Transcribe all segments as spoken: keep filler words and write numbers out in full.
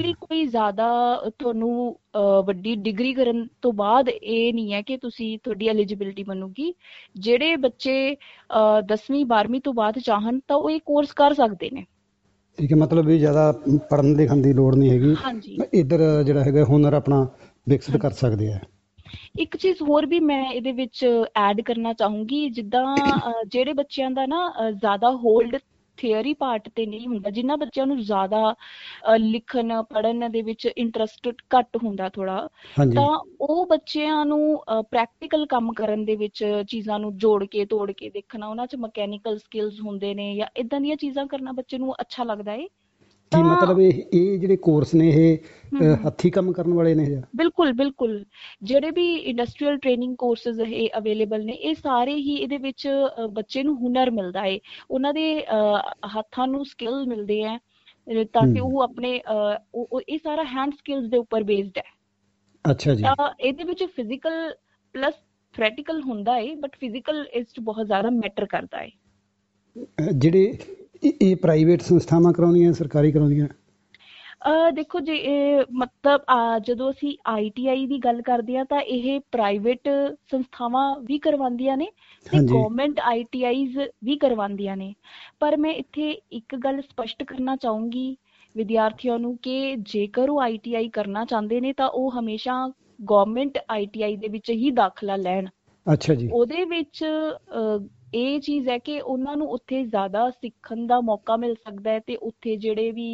ਲਈ ਕੋਈ ਜ਼ਿਆਦਾ ਤੁਹਾਨੂੰ ਅਹ, ਵੱਡੀ ਡਿਗਰੀ ਕਰਨ ਤੋਂ ਬਾਅਦ ਇਹ ਨਹੀਂ ਹੈ ਕਿ ਤੁਸੀਂ ਤੁਹਾਡੀ ਐਲੀਜੀਬਿਲਿਟੀ ਬਣੂਗੀ। ਜਿਹੜੇ ਬੱਚੇ ਅਹ, ਦਸਵੀਂ ਬਾਰ੍ਹਵੀਂ ਤੋਂ ਬਾਅਦ ਚਾਹਣ ਤਾਂ ਉਹ ਇਹ ਕੋਰਸ ਕਰ ਸਕਦੇ ਨੇ। ਠੀਕ ਹੈ, ਮਤਲਬ ਵੀ ਜ਼ਿਆਦਾ ਪੜ੍ਹਨ ਲਿਖਣ ਦੀ ਲੋੜ ਨਹੀਂ ਹੈਗੀ, ਹਾਂਜੀ ਇੱਧਰ ਜਿਹੜਾ ਹੈਗਾ ਹੁਨਰ ਆਪਣਾ ਵਿਕਸਿਤ ਕਰ ਹਾਂਜੀ। ਸਕਦੇ ਆ। ਇੱਕ ਚੀਜ਼ ਹੋਰ ਵੀ ਮੈਂ ਇਹਦੇ ਵਿੱਚ ਐਡ ਕਰਨਾ ਚਾਹੂੰਗੀ, ਜਿੱਦਾਂ ਅਹ, ਜਿਹੜੇ ਬੱਚਿਆਂ ਦਾ ਨਾ ਅਹ, ਜ਼ਿਆਦਾ ਹੋਲਡ ਥਿਅਰੀ ਪਾਰਟ ਤੇ ਨਹੀਂ ਹੁੰਦਾ, ਜਿਨ੍ਹਾਂ ਬੱਚਿਆਂ ਨੂੰ ਜ਼ਿਆਦਾ ਅਹ, ਲਿਖਣ ਪੜ੍ਹਨ ਦੇ ਵਿੱਚ ਇੰਟਰਸਟ ਘੱਟ ਹੁੰਦਾ ਥੋੜਾ, ਹਾਂਜੀ ਤਾਂ ਉਹ ਬੱਚਿਆਂ ਨੂੰ ਪ੍ਰੈਕਟੀਕਲ ਕੰਮ ਕਰਨ ਦੇ ਵਿੱਚ ਚੀਜ਼ਾਂ ਨੂੰ ਜੋੜ ਕੇ ਤੋੜ ਕੇ ਦੇਖਣਾ, ਉਹਨਾਂ 'ਚ ਮਕੈਨੀਕਲ ਸਕਿੱਲਸ ਹੁੰਦੇ ਨੇ ਜਾਂ ਇਦਾਂ ਦੀਆਂ ਚੀਜ਼ਾਂ ਕਰਨਾ ਬੱਚੇ ਨੂੰ ਅੱਛਾ ਲੱਗਦਾ ਏ। ਕੀ ਤਾਂ ਮਤਲਬ ਇਹ ਇਹ ਜਿਹੜੇ ਕੋਰਸ ਨੇ ਇਹ ਹਮ ਅ, ਹਮ ਹੱਥੀਂ ਕੰਮ ਕਰਨ ਵਾਲੇ ਨੇ ਜਾਂ? ਬਿਲਕੁਲ ਬਿਲਕੁਲ। ਜਿਹੜੇ ਵੀ ਇੰਡਸਟਰੀਅਲ ਟ੍ਰੇਨਿੰਗ ਕੋਰਸਿਸ ਇਹ ਅਵੇਲੇਬਲ ਨੇ, ਇਹ ਸਾਰੇ ਹੀ ਇਹਦੇ ਵਿੱਚ ਅ, ਬੱਚੇ ਨੂੰ ਹੁਨਰ ਮਿਲਦਾ ਹੈ, ਉਹਨਾਂ ਦੇ ਅ, ਹੱਥਾਂ ਨੂੰ ਸਕਿੱਲ ਮਿਲਦੇ ਹੈ, ਅ, ਤਾਂ ਹੂੰ। ਕਿ ਉਹ ਆਪਣੇ ਅ, ਉਹ- ਉਹ- ਇਹ ਸਾਰਾ ਹੈਂਡ ਸਕਿੱਲਸ ਦੇ ਉੱਪਰ ਬੇਸਡ ਹੈ। ਅੱਛਾ ਜੀ। ਤਾਂ ਇਹਦੇ ਵਿੱਚ ਫਿਜ਼ੀਕਲ ਪਲੱਸ ਥਿਓਰੈਟੀਕਲ ਹੁੰਦਾ ਹੈ, ਬਟ ਫਿਜ਼ੀਕਲ ਇਸ 'ਚ ਬਹੁਤ ਜ਼ਿਆਦਾ ਮੈਟਰ ਕਰਦਾ ਹੈ। ਅ, ਜਿਹੜੇ ਇਹ ਇਹ ਪ੍ਰਾਈਵੇਟ ਸੰਸਥਾਵਾਂ ਕਰਾਉਂਦੀਆਂ ਸਰਕਾਰੀ ਕਰਾਉਂਦੀਆਂ? ਅਹ ਦੇਖੋ ਜੀ, ਇਹ ਮਤਲਬ ਅਹ ਜਦੋਂ ਅਸੀਂ ਆਈ ਟੀ ਆਈ ਦੀ ਗੱਲ ਕਰਦੇ ਹਾਂ ਤਾਂ ਇਹ ਪ੍ਰਾਈਵੇਟ ਸੰਸਥਾਵਾਂ ਵੀ ਕਰਵਾਉਂਦੀਆਂ ਨੇ ਤੇ ਹਾਂਜੀ ਗਵਰਨਮੈਂਟ ਆਈ ਟੀ ਆਈਜ਼ ਵੀ ਕਰਵਾਉਂਦੀਆਂ ਨੇ। ਪਰ ਮੈਂ ਇੱਥੇ ਇੱਕ ਗੱਲ ਸਪਸ਼ਟ ਕਰਨਾ ਚਾਹੂੰਗੀ ਵਿਦਿਆਰਥੀਆਂ ਨੂੰ ਕਿ ਜੇਕਰ ਉਹ ਆਈ ਟੀ ਆਈ ਕਰਨਾ ਚਾਹੁੰਦੇ ਨੇ ਤਾਂ ਉਹ ਹਮੇਸ਼ਾ ਗਵਰਨਮੈਂਟ ਆਈ ਟੀ ਆਈ ਦੇ ਵਿੱਚ ਹੀ ਦਾਖਲਾ ਲੈਣ। ਅੱਛਾ ਜੀ। ਉਹਦੇ ਵਿੱਚ ਅਹ, ਇਹ ਚੀਜ਼ ਹੈ ਕਿ ਉਹਨਾਂ ਨੂੰ ਉੱਥੇ ਜ਼ਿਆਦਾ ਸਿੱਖਣ ਦਾ ਮੌਕਾ ਮਿਲ ਸਕਦਾ ਹੈ ਤੇ ਉੱਥੇ ਜਿਹੜੇ ਵੀ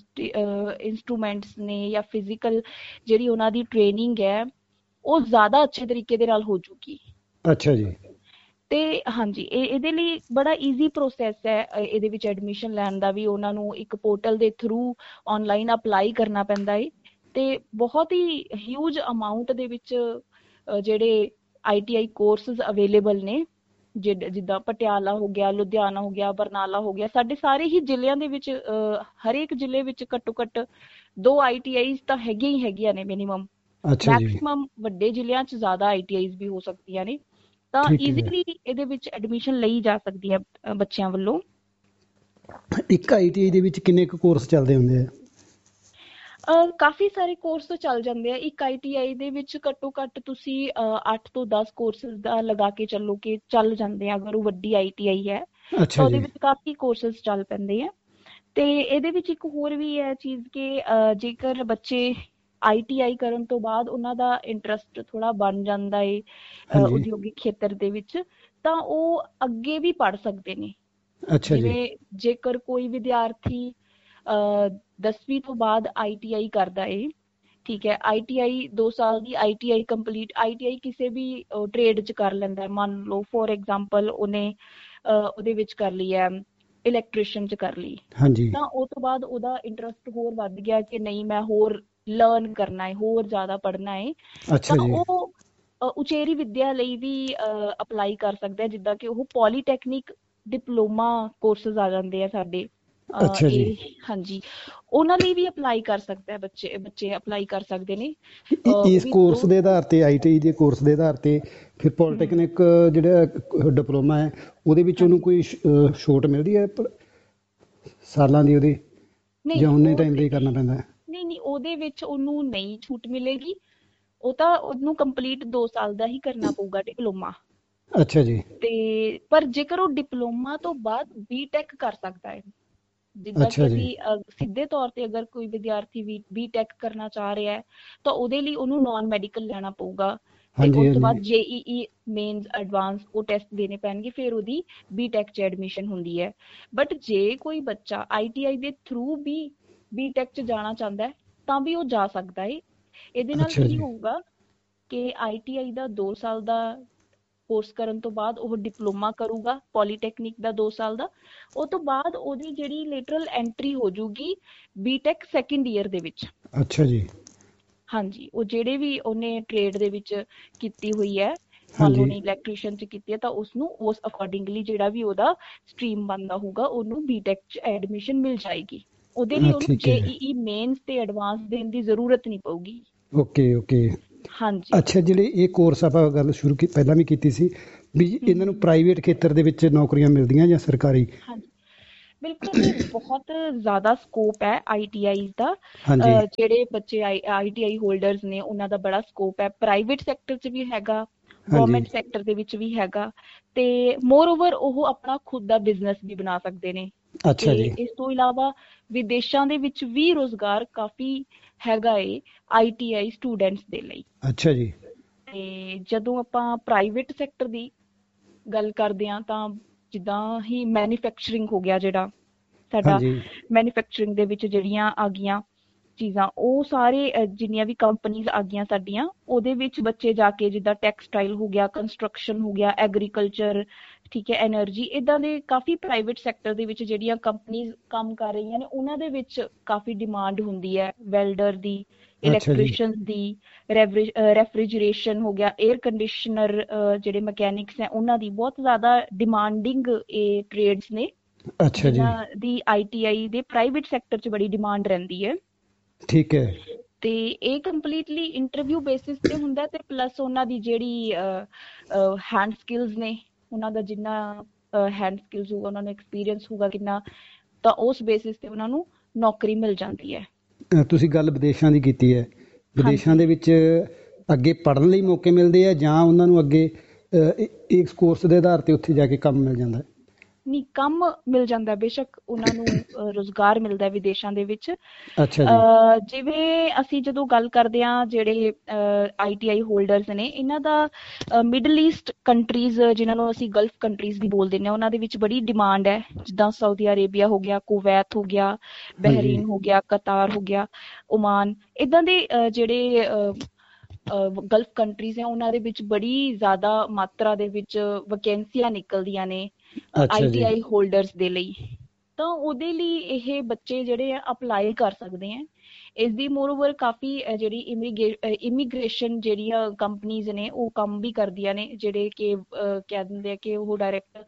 ਇੰਸਟਰੂਮੈਂਟਸ ਨੇ ਜਾਂ ਫਿਜ਼ੀਕਲ ਜਿਹੜੀ ਉਹਨਾਂ ਦੀ ਟ੍ਰੇਨਿੰਗ ਹੈ ਉਹ ਜ਼ਿਆਦਾ ਅੱਛੇ ਤਰੀਕੇ ਦੇ ਨਾਲ ਹੋ ਜੂਗੀ। ਅੱਛਾ ਜੀ। ਤੇ ਹਾਂਜੀ, ਇਹ ਇਹਦੇ ਲਈ ਬੜਾ ਈਜ਼ੀ ਪ੍ਰੋਸੈਸ ਹੈ ਅ, ਇਹਦੇ ਵਿੱਚ ਐਡਮਿਸ਼ਨ ਲੈਣ ਦਾ ਵੀ। ਉਹਨਾਂ ਨੂੰ ਇੱਕ ਪੋਰਟਲ ਦੇ ਥਰੂ ਆਨਲਾਈਨ ਅਪਲਾਈ ਕਰਨਾ ਪੈਂਦਾ ਹੈ ਤੇ ਬਹੁਤ ਹੀ ਹਿਊਜ ਅਮਾਉਂਟ ਦੇ ਵਿੱਚ ਅ, ਜਿਹੜੇ I T I courses available ਨੇ, ਜਿੱਦ- ਜਿੱਦਾਂ ਪਟਿਆਲਾ ਹੋ ਗਿਆ, ਲੁਧਿਆਣਾ ਹੋ ਗਿਆ, ਬਰਨਾਲਾ ਹੋ ਗਿਆ, ਸਾਡੇ ਸਾਰੇ ਹੀ ਜ਼ਿਲ੍ਹਿਆਂ ਦੇ ਵਿੱਚ ਅ, ਹਰੇਕ ਜ਼ਿਲ੍ਹੇ ਵਿੱਚ ਘੱਟੋ ਘੱਟ ਦੋ ਆਈ ਟੀ ਆਈਜ਼ ਤਾਂ ਹੈਗੀਆਂ ਹੀ ਹੈਗੀਆਂ ਨੇ ਮਿਨੀਮਮ। ਅੱਛਾ ਜੀ। ਮੈਕਸਿਮਮ ਵੱਡੇ ਜ਼ਿਲ੍ਹਿਆਂ 'ਚ ਜ਼ਿਆਦਾ ਆਈ ਟੀ ਆਈਜ਼ ਵੀ ਹੋ ਸਕਦੀਆਂ ਨੇ, ਤਾਂ ਠੀਕ ਹੈ। ਈਜ਼ੀਲੀ ਇਹਦੇ ਵਿੱਚ ਐਡਮਿਸ਼ਨ ਲਈ ਜਾ ਸਕਦੀ ਹੈ ਅ, ਬੱਚਿਆਂ ਵੱਲੋਂ। ਇੱਕ ਆਈ ਟੀ ਆਈ ਦੇ ਵਿੱਚ ਕਿੰਨੇ ਕੁ ਕੋਰਸ ਚੱਲਦੇ ਹੁੰਦੇ ਆ? ਅਹ ਕਾਫੀ ਸਾਰੇ ਕੋਰਸ ਚੱਲ ਜਾਂਦੇ ਆ ਇੱਕ ਆਈ ਟੀ ਆਈ ਦੇ ਵਿੱਚ। ਘੱਟੋ ਘੱਟ ਤੁਸੀਂ ਅਹ, ਅੱਠ ਤੋਂ ਦਸ ਕੋਰਸਿਸ ਦਾ ਲਗਾ ਕੇ ਚੱਲੋ ਕਿ ਚੱਲ ਜਾਂਦੇ ਆ। ਅਗਰ ਉਹ ਵੱਡੀ ਆਈ ਟੀ ਆਈ ਹੈ ਅੱਛਾ ਤਾਂ ਉਹਦੇ ਜੀ। ਵਿੱਚ ਕਾਫੀ ਕੋਰਸਿਸ ਚੱਲ ਪੈਂਦੇ ਆ। ਤੇ ਇਹਦੇ ਵਿੱਚ ਇੱਕ ਹੋਰ ਵੀ ਹੈ ਚੀਜ਼ ਕਿ ਅਹ, ਜੇਕਰ ਬੱਚੇ ਆਈ ਟੀ ਆਈ ਕਰਨ ਤੋਂ ਬਾਅਦ ਉਹਨਾਂ ਦਾ ਇੰਟਰਸਟ ਥੋੜਾ ਬਣ ਜਾਂਦਾ ਹੈ ਅਹ, ਹਾਂਜੀ। ਉਦਯੋਗਿਕ ਖੇਤਰ ਦੇ ਵਿੱਚ, ਤਾਂ ਉਹ ਅੱਗੇ ਵੀ ਪੜ੍ਹ ਸਕਦੇ ਨੇ। ਅੱਛਾ ਜੀ। ਜਿਵੇਂ ਜੇਕਰ ਕੋਈ ਵਿਦਿਆਰਥੀ ਅਹ, ਦਸਵੀਂ ਤੋਂ ਬਾਅਦ ਆਈ ਟੀ ਆਈ ਕਰਦਾ ਏ, ਠੀਕ ਹੈ, ਆਈ ਟੀ ਆਈ ਦੋ ਸਾਲ ਦੀ I T I complete, I T I ਕਿਸੇ ਵੀ ਟ੍ਰੇਡ 'ਚ ਕਰ ਲੈਂਦਾ ਹੈ। ਮੰਨ ਲਓ ਫੋਰ ਐਗਜ਼ਾਮਪਲ ਉਹਨੇ ਅਹ, ਉਹਦੇ ਵਿੱਚ ਕਰ ਲਈ ਹੈ, ਇਲੈਕਟ੍ਰੀਸ਼ੀਅਨ 'ਚ ਕਰ ਲਈ, ਹਾਂਜੀ। ਤਾਂ ਉਹ ਤੋਂ ਬਾਅਦ ਉਹਦਾ ਇੰਟਰਸਟ ਹੋਰ ਵੱਧ ਗਿਆ ਕਿ ਨਹੀਂ ਮੈਂ ਹੋਰ ਲਰਨ ਕਰਨਾ ਹੈ, ਹੋਰ ਜ਼ਿਆਦਾ ਪੜ੍ਹਨਾ ਹੈ, ਤਾਂ ਅੱਛਾ ਜੀ। ਉਹ ਅ, ਉਚੇਰੀ ਵਿੱਦਿਆ ਲਈ ਵੀ ਅਪਲਾਈ ਕਰ ਸਕਦਾ ਹੈ। ਜਿੱਦਾਂ ਕਿ ਉਹ ਪੋਲੀਟੈਕਨਿਕ ਡਿਪਲੋਮਾ ਕੋਰਸਿਸ ਆ ਜਾਂਦੇ ਆ ਸਾਡੇ ਅ, ਅੱਛਾ ਜੀ। ਇਹ ਹਾਂਜੀ, ਉਹਨਾਂ ਲਈ ਵੀ ਅਪਲਾਈ ਕਰ ਸਕਦਾ ਹੈ। ਬੱਚੇ ਬੱਚੇ ਅਪਲਾਈ ਕਰ ਸਕਦੇ ਨੇ। ਅ, ਇ- ਉਹ ਇਸ ਵੀ ਕੋਰਸ ਦੋ ਦੇ ਆਧਾਰ ਤੇ, ਆਈ ਟੀ ਆਈ ਦੇ ਕੋਰਸ ਦੇ ਆਧਾਰ ਤੇ ਫਿਰ ਹਮ, ਪੋਲੀਟੈਕਨਿਕ ਜਿਹੜਾ ਡਿਪਲੋਮਾ ਹੈ ਉਹਦੇ ਵਿੱਚ ਉਹਨੂੰ ਹਾਂਜੀ। ਕੋਈ ਸ਼- ਅ, ਛੋਟ ਮਿਲਦੀ ਹੈ ਪ- ਸਾਲਾਂ ਦੀ ਉਹਦੀ, ਨਹੀਂ ਜਾਂ ਉਨੇ ਟਾਈਮ ਉਹਦੇ ਲਈ ਕਰਨਾ ਪੈਂਦਾ ਹੈ? ਨਹੀਂ ਨਹੀਂ ਉਹਦੇ ਵਿੱਚ ਉਹਨੂੰ ਨਹੀਂ ਛੂਟ ਮਿਲੇਗੀ। ਉਹ ਤਾਂ ਉਹਨੂੰ ਕੰਪਲੀਟ ਦੋ ਸਾਲ ਦਾ ਹੀ ਕਰਨਾ ਪਊਗਾ ਡਿਪਲੋਮਾ। ਅੱਛਾ ਜੀ। ਤੇ ਪਰ ਜੇਕਰ ਉਹ ਡਿਪਲੋਮਾ ਤੋਂ ਬਾਅਦ ਬੀਟੈਕ ਕਰ ਸਕਦਾ ਹੈ, ਜਿੱਦਾਂ ਕਿ ਅੱਛਾ ਜੀ। ਅਸੀਂ ਅ, ਸਿੱਧੇ ਤੌਰ ਤੇ ਅਗਰ ਕੋਈ ਵਿਦਿਆਰਥੀ ਵੀ ਬੀਟੈਕ ਕਰਨਾ ਚਾਹ ਰਿਹਾ ਹੈ ਤਾਂ ਉਹਦੇ ਲਈ ਉਹਨੂੰ ਨਾਨ ਮੈਡੀਕਲ ਲੈਣਾ ਪਊਗਾ ਤੇ ਹਾਂਜੀ ਉਸ ਤੋਂ ਹਾਂਜੀ। ਬਾਅਦ ਜੇ ਈ ਈ ਮੇਨਸ ਐਡਵਾਂਸ ਉਹ ਟੈਸਟ ਦੇਣੇ ਪੈਣਗੇ, ਫਿਰ ਉਹਦੀ ਬੀਟੈਕ 'ਚ ਐਡਮਿਸ਼ਨ ਹੁੰਦੀ ਹੈ। ਬਟ ਜੇ ਕੋਈ ਬੱਚਾ ਆਈ ਟੀ ਆਈ ਦੇ ਥਰੂ ਵੀ ਬੀਟੈਕ 'ਚ ਜਾਣਾ ਚਾਹੁੰਦਾ ਹੈ ਤਾਂ ਵੀ ਉਹ ਜਾ ਸਕਦਾ ਹੈ। ਇਹਦੇ ਨਾਲ ਅੱਛਾ ਕੀ ਜੀ। ਹੋਊਗਾ ਕਿ ਆਈ ਟੀ ਆਈ ਦਾ ਦੋ ਸਾਲ ਦਾ ਕੋਰਸ ਕਰਨ ਤੋਂ ਬਾਅਦ ਉਹ ਡਿਪਲੋਮਾ ਕਰੂਗਾ ਪੋਲੀਟੈਕਨਿਕ ਦਾ ਦੋ ਸਾਲ ਦਾ। ਉਹ ਤੋਂ ਬਾਅਦ ਉਹਦੀ ਜਿਹੜੀ ਲਿਟਰਲ ਐਂਟਰੀ ਹੋ ਜੂਗੀ ਬੀਟੈਕ ਸੈਕਿੰਡ ਈਅਰ ਦੇ ਵਿੱਚ। ਅੱਛਾ ਜੀ। ਹਾਂਜੀ, ਉਹ ਜਿਹੜੇ ਵੀ ਉਹਨੇ ਟ੍ਰੇਡ ਦੇ ਵਿੱਚ ਕੀਤੀ ਹੋਈ ਹੈ, ਮੰਨ ਲਓ ਹਾਂਜੀ। ਉਹਨੇ ਇਲੈਕਟ੍ਰੀਸ਼ੀਅਨ 'ਚ ਕੀਤੀ ਹੈ, ਤਾਂ ਉਸਨੂੰ ਉਸ ਅਕੋਰਡਿੰਗਲੀ ਜਿਹੜਾ ਵੀ ਉਹਦਾ ਸਟਰੀਮ ਬਣਦਾ ਹੋਊਗਾ ਉਹਨੂੰ ਬੀਟੈਕ 'ਚ ਐਡਮਿਸ਼ਨ ਮਿਲ ਜਾਏਗੀ। ਉਹਦੇ ਲਈ ਹਾਂ ਉਹਨੂੰ ਠੀਕ ਹੈ। ਜੇ ਈ ਈ ਮੇਨਸ ਤੇ ਐਡਵਾਂਸ ਦੇਣ ਦੀ ਜ਼ਰੂਰਤ ਨਹੀਂ ਪਊਗੀ। Okay okay. ਹਾਂਜੀ। ਅੱਛਾ, ਜਿਹੜੇ ਇਹ ਕੋਰਸ ਆਪਾਂ ਗੱਲ ਸ਼ੁਰੂ ਕੀ ਪਹਿਲਾਂ ਵੀ ਕੀਤੀ ਸੀ ਵੀ ਹਮ ਇਹਨਾਂ ਨੂੰ ਹਮ ਪ੍ਰਾਈਵੇਟ ਖੇਤਰ ਦੇ ਵਿੱਚ ਨੌਕਰੀਆਂ ਮਿਲਦੀਆਂ ਜਾਂ ਸਰਕਾਰੀ? ਹਾਂਜੀ, ਬਿਲਕੁਲ ਜੀ, ਬਹੁਤ ਜ਼ਿਆਦਾ ਸਕੋਪ ਹੈ ਆਈਟੀਆਈਜ਼ ਦਾ। ਹਾਂਜੀ ਅਹ ਜਿਹੜੇ ਬੱਚੇ ਆਈਟੀਆਈ ਹੋਲਡਰਸ ਨੇ ਉਹਨਾਂ ਦਾ ਬੜਾ ਸਕੋਪ ਹੈ, ਪ੍ਰਾਈਵੇਟ ਸੈਕਟਰ 'ਚ ਵੀ ਹੈਗਾ, ਹਾਂਜੀ। ਗਵਰਨਮੈਂਟ ਸੈਕਟਰ ਦੇ ਵਿੱਚ ਵੀ ਹੈਗਾ। ਤੇ ਮੋਰ ਓਵਰ ਉਹ ਆਪਣਾ ਖੁਦ ਦਾ ਬਿਜ਼ਨਸ ਵੀ ਬਣਾ ਸਕਦੇ ਨੇ। ਤੇ ਅੱਛਾ ਜੀ। ਇਸ ਤੋਂ ਇਲਾਵਾ ਵਿਦੇਸ਼ਾਂ ਦੇ ਵਿੱਚ ਵੀ ਰੁਜ਼ਗਾਰ ਕਾਫੀ ਹੈਗਾ ਏ ਆਈਟੀਆਈ ਸਟੂਡੈਂਟਸ ਦੇ ਲਈ। ਅੱਛਾ ਜੀ। ਤੇ ਜਦੋਂ ਆਪਾਂ ਪ੍ਰਾਈਵੇਟ ਸੈਕਟਰ ਦੀ ਗੱਲ ਕਰਦੇ ਹਾਂ ਤਾਂ ਜਿੱਦਾਂ ਹੀ ਮੈਨੂਫੈਕਚਰਿੰਗ ਹੋ ਗਿਆ, ਜਿਹੜਾ ਸਾਡਾ ਹਾਂਜੀ ਮੈਨੂਫੈਕਚਰਿੰਗ ਦੇ ਵਿੱਚ ਜਿਹੜੀਆਂ ਆ ਗਈਆਂ ਚੀਜ਼ਾਂ, ਉਹ ਸਾਰੇ ਅਹ, ਜਿੰਨੀਆਂ ਵੀ ਕੰਪਨੀਜ਼ ਆ ਗਈਆਂ ਸਾਡੀਆਂ, ਉਹਦੇ ਵਿੱਚ ਬੱਚੇ ਜਾ ਕੇ ਜਿੱਦਾਂ ਟੈਕਸਟਾਈਲ ਹੋ ਗਿਆ, ਕੰਸਟਰਕਸ਼ਨ ਹੋ ਗਿਆ, ਐਗਰੀਕਲਚਰ, ਠੀਕ ਹੈ, ਐਨਰਜੀ, ਇਦਾਂ ਦੇ ਕਾਫੀ ਪ੍ਰਾਈਵੇਟ ਸੈਕਟਰ ਦੇ ਵਿੱਚ ਜਿਹੜੀਆਂ ਕੰਪਨੀਜ਼ ਕੰਮ ਕਰ ਰਹੀਆਂ ਨੇ, ਉਹਨਾਂ ਦੇ ਵਿੱਚ ਕਾਫੀ ਡਿਮਾਂਡ ਹੁੰਦੀ ਹੈ ਵੈਲਡਰ ਦੀ, ਅੱਛਾ ਜੀ। ਇਲੈਕਟ੍ਰੀਸ਼ੀਅਨ ਦੀ, ਰੈਫ੍ਰਿਜਰੇਸ਼ਨ ਹੋ ਗਿਆ, 에ਅਰ ਕੰਡੀਸ਼ਨਰ, ਜਿਹੜੇ ਮਕੈਨਿਕਸ ਹੈ ਉਹਨਾਂ ਦੀ ਬਹੁਤ ਜ਼ਿਆਦਾ ਡਿਮਾਂਡਿੰਗ ਇਹ ਟ੍ਰੇਡਸ ਨੇ, ਅੱਛਾ ਜੀ। ਜਿਨ੍ਹਾਂ ਦੀ ਆਈਟੀਆਈ ਦੇ ਪ੍ਰਾਈਵੇਟ ਸੈਕਟਰ 'ਚ ਬੜੀ ਡਿਮਾਂਡ ਰਹਿੰਦੀ ਹੈ। ਠੀਕ ਹੈ। ਤੇ ਇਹ ਕੰਪਲੀਟਲੀ ਇੰਟਰਵਿਊ ਬੇਸਿਸ ਤੇ ਹੁੰਦਾ, ਤੇ ਪਲੱਸ ਉਹਨਾਂ ਦੀ ਜਿਹੜੀ ਹੈਂਡ ਸਕਿੱਲਸ ਨੇ, ਉਹਨਾਂ ਦਾ ਜਿੰਨਾ ਹੈਂਡ ਸਕਿੱਲਸ ਹੋਊਗਾ, ਉਹਨਾਂ ਨੂੰ ਐਕਸਪੀਰੀਅੰਸ ਹੋਊਗਾ ਕਿੰਨਾ, ਤਾਂ ਉਸ ਬੇਸਿਸ ਤੇ ਉਹਨਾਂ ਨੂੰ ਨੌਕਰੀ ਮਿਲ ਜਾਂਦੀ ਹੈ। ਅ, ਤੁਸੀਂ ਗੱਲ ਵਿਦੇਸ਼ਾਂ ਦੀ ਕੀਤੀ ਹੈ। ਵਿਦੇਸ਼ਾਂ ਹਾਂਜੀ। ਦੇ ਵਿੱਚ ਅੱਗੇ ਪੜ੍ਹਨ ਲਈ ਮੌਕੇ ਮਿਲਦੇ ਆ ਜਾਂ ਉਹਨਾਂ ਨੂੰ ਅੱਗੇ ਅ, ਇ- ਇਸ ਕੋਰਸ ਦੇ ਆਧਾਰ ਤੇ ਉੱਥੇ ਜਾ ਕੇ ਕੰਮ ਮਿਲ ਜਾਂਦਾ ਹੈ? ਨਹੀਂ, ਕੰਮ ਮਿਲ ਜਾਂਦਾ, ਬੇਸ਼ੱਕ ਉਹਨਾਂ ਨੂੰ ਅਹ, ਰੁਜ਼ਗਾਰ ਮਿਲਦਾ ਹੈ ਵਿਦੇਸ਼ਾਂ ਦੇ ਵਿੱਚ। ਅੱਛਾ ਜੀ। ਅਹ, ਜਿਵੇਂ ਅਸੀਂ ਜਦੋਂ ਗੱਲ ਕਰਦੇ ਹਾਂ ਜਿਹੜੇ ਆਈਟੀਆਈ ਹੋਲਡਰਸ ਨੇ, ਇਹਨਾਂ ਦਾ ਮਿਡਲ ਈਸਟ ਕੰਟਰੀਜ਼, ਜਿਨ੍ਹਾਂ ਨੂੰ ਅਸੀਂ ਗਲਫ ਕੰਟਰੀਜ਼ ਵੀ ਬੋਲ ਦਿੰਦੇ ਹਾਂ, ਉਹਨਾਂ ਦੇ ਵਿੱਚ ਬੜੀ ਡਿਮਾਂਡ ਹੈ। ਜਿੱਦਾਂ ਸਾਊਦੀ ਅਰੇਬੀਆ ਹੋ ਗਿਆ, ਕੁਵੈਤ ਹੋ ਗਿਆ, ਹਾਂਜੀ ਬਹਿਰੀਨ ਹੋ ਗਿਆ, ਕਤਾਰ ਹੋ ਗਿਆ, ਓਮਾਨ, ਇੱਦਾਂ ਦੇ ਅਹ, ਜਿਹੜੇ ਗਲਫ ਕੰਟਰੀਜ਼ ਹੈ, ਉਹਨਾਂ ਦੇ ਵਿੱਚ ਬੜੀ ਜ਼ਿਆਦਾ ਮਾਤਰਾ ਦੇ ਵਿੱਚ ਵੈਕੈਂਸੀਆਂ ਨਿਕਲਦੀਆਂ ਨੇ ਅੱਛਾ ਜੀ। ਆਈਟੀਆਈ ਹੋਲਡਰਸ ਦੇ ਲਈ। ਤਾਂ ਉਹਦੇ ਲਈ ਇਹ ਬੱਚੇ ਜਿਹੜੇ ਆ ਅਪਲਾਈ ਕਰ ਸਕਦੇ ਆ। ਇਸ ਦੀ ਮੋਰਓਵਰ ਕਾਫੀ ਅਹ, ਜਿਹੜੀ ਇਮੀਗ੍ਰੇਸ਼ਨ ਜਿਹੜੀਆਂ ਕੰਪਨੀਜ਼ ਨੇ ਉਹ ਕੰਮ ਵੀ ਕਰਦੀਆਂ ਨੇ, ਜਿਹੜੇ ਕਿ ਅਹ, ਕਹਿ ਦਿੰਦੇ ਆ ਕਿ ਉਹ ਡਾਇਰੈਕਟ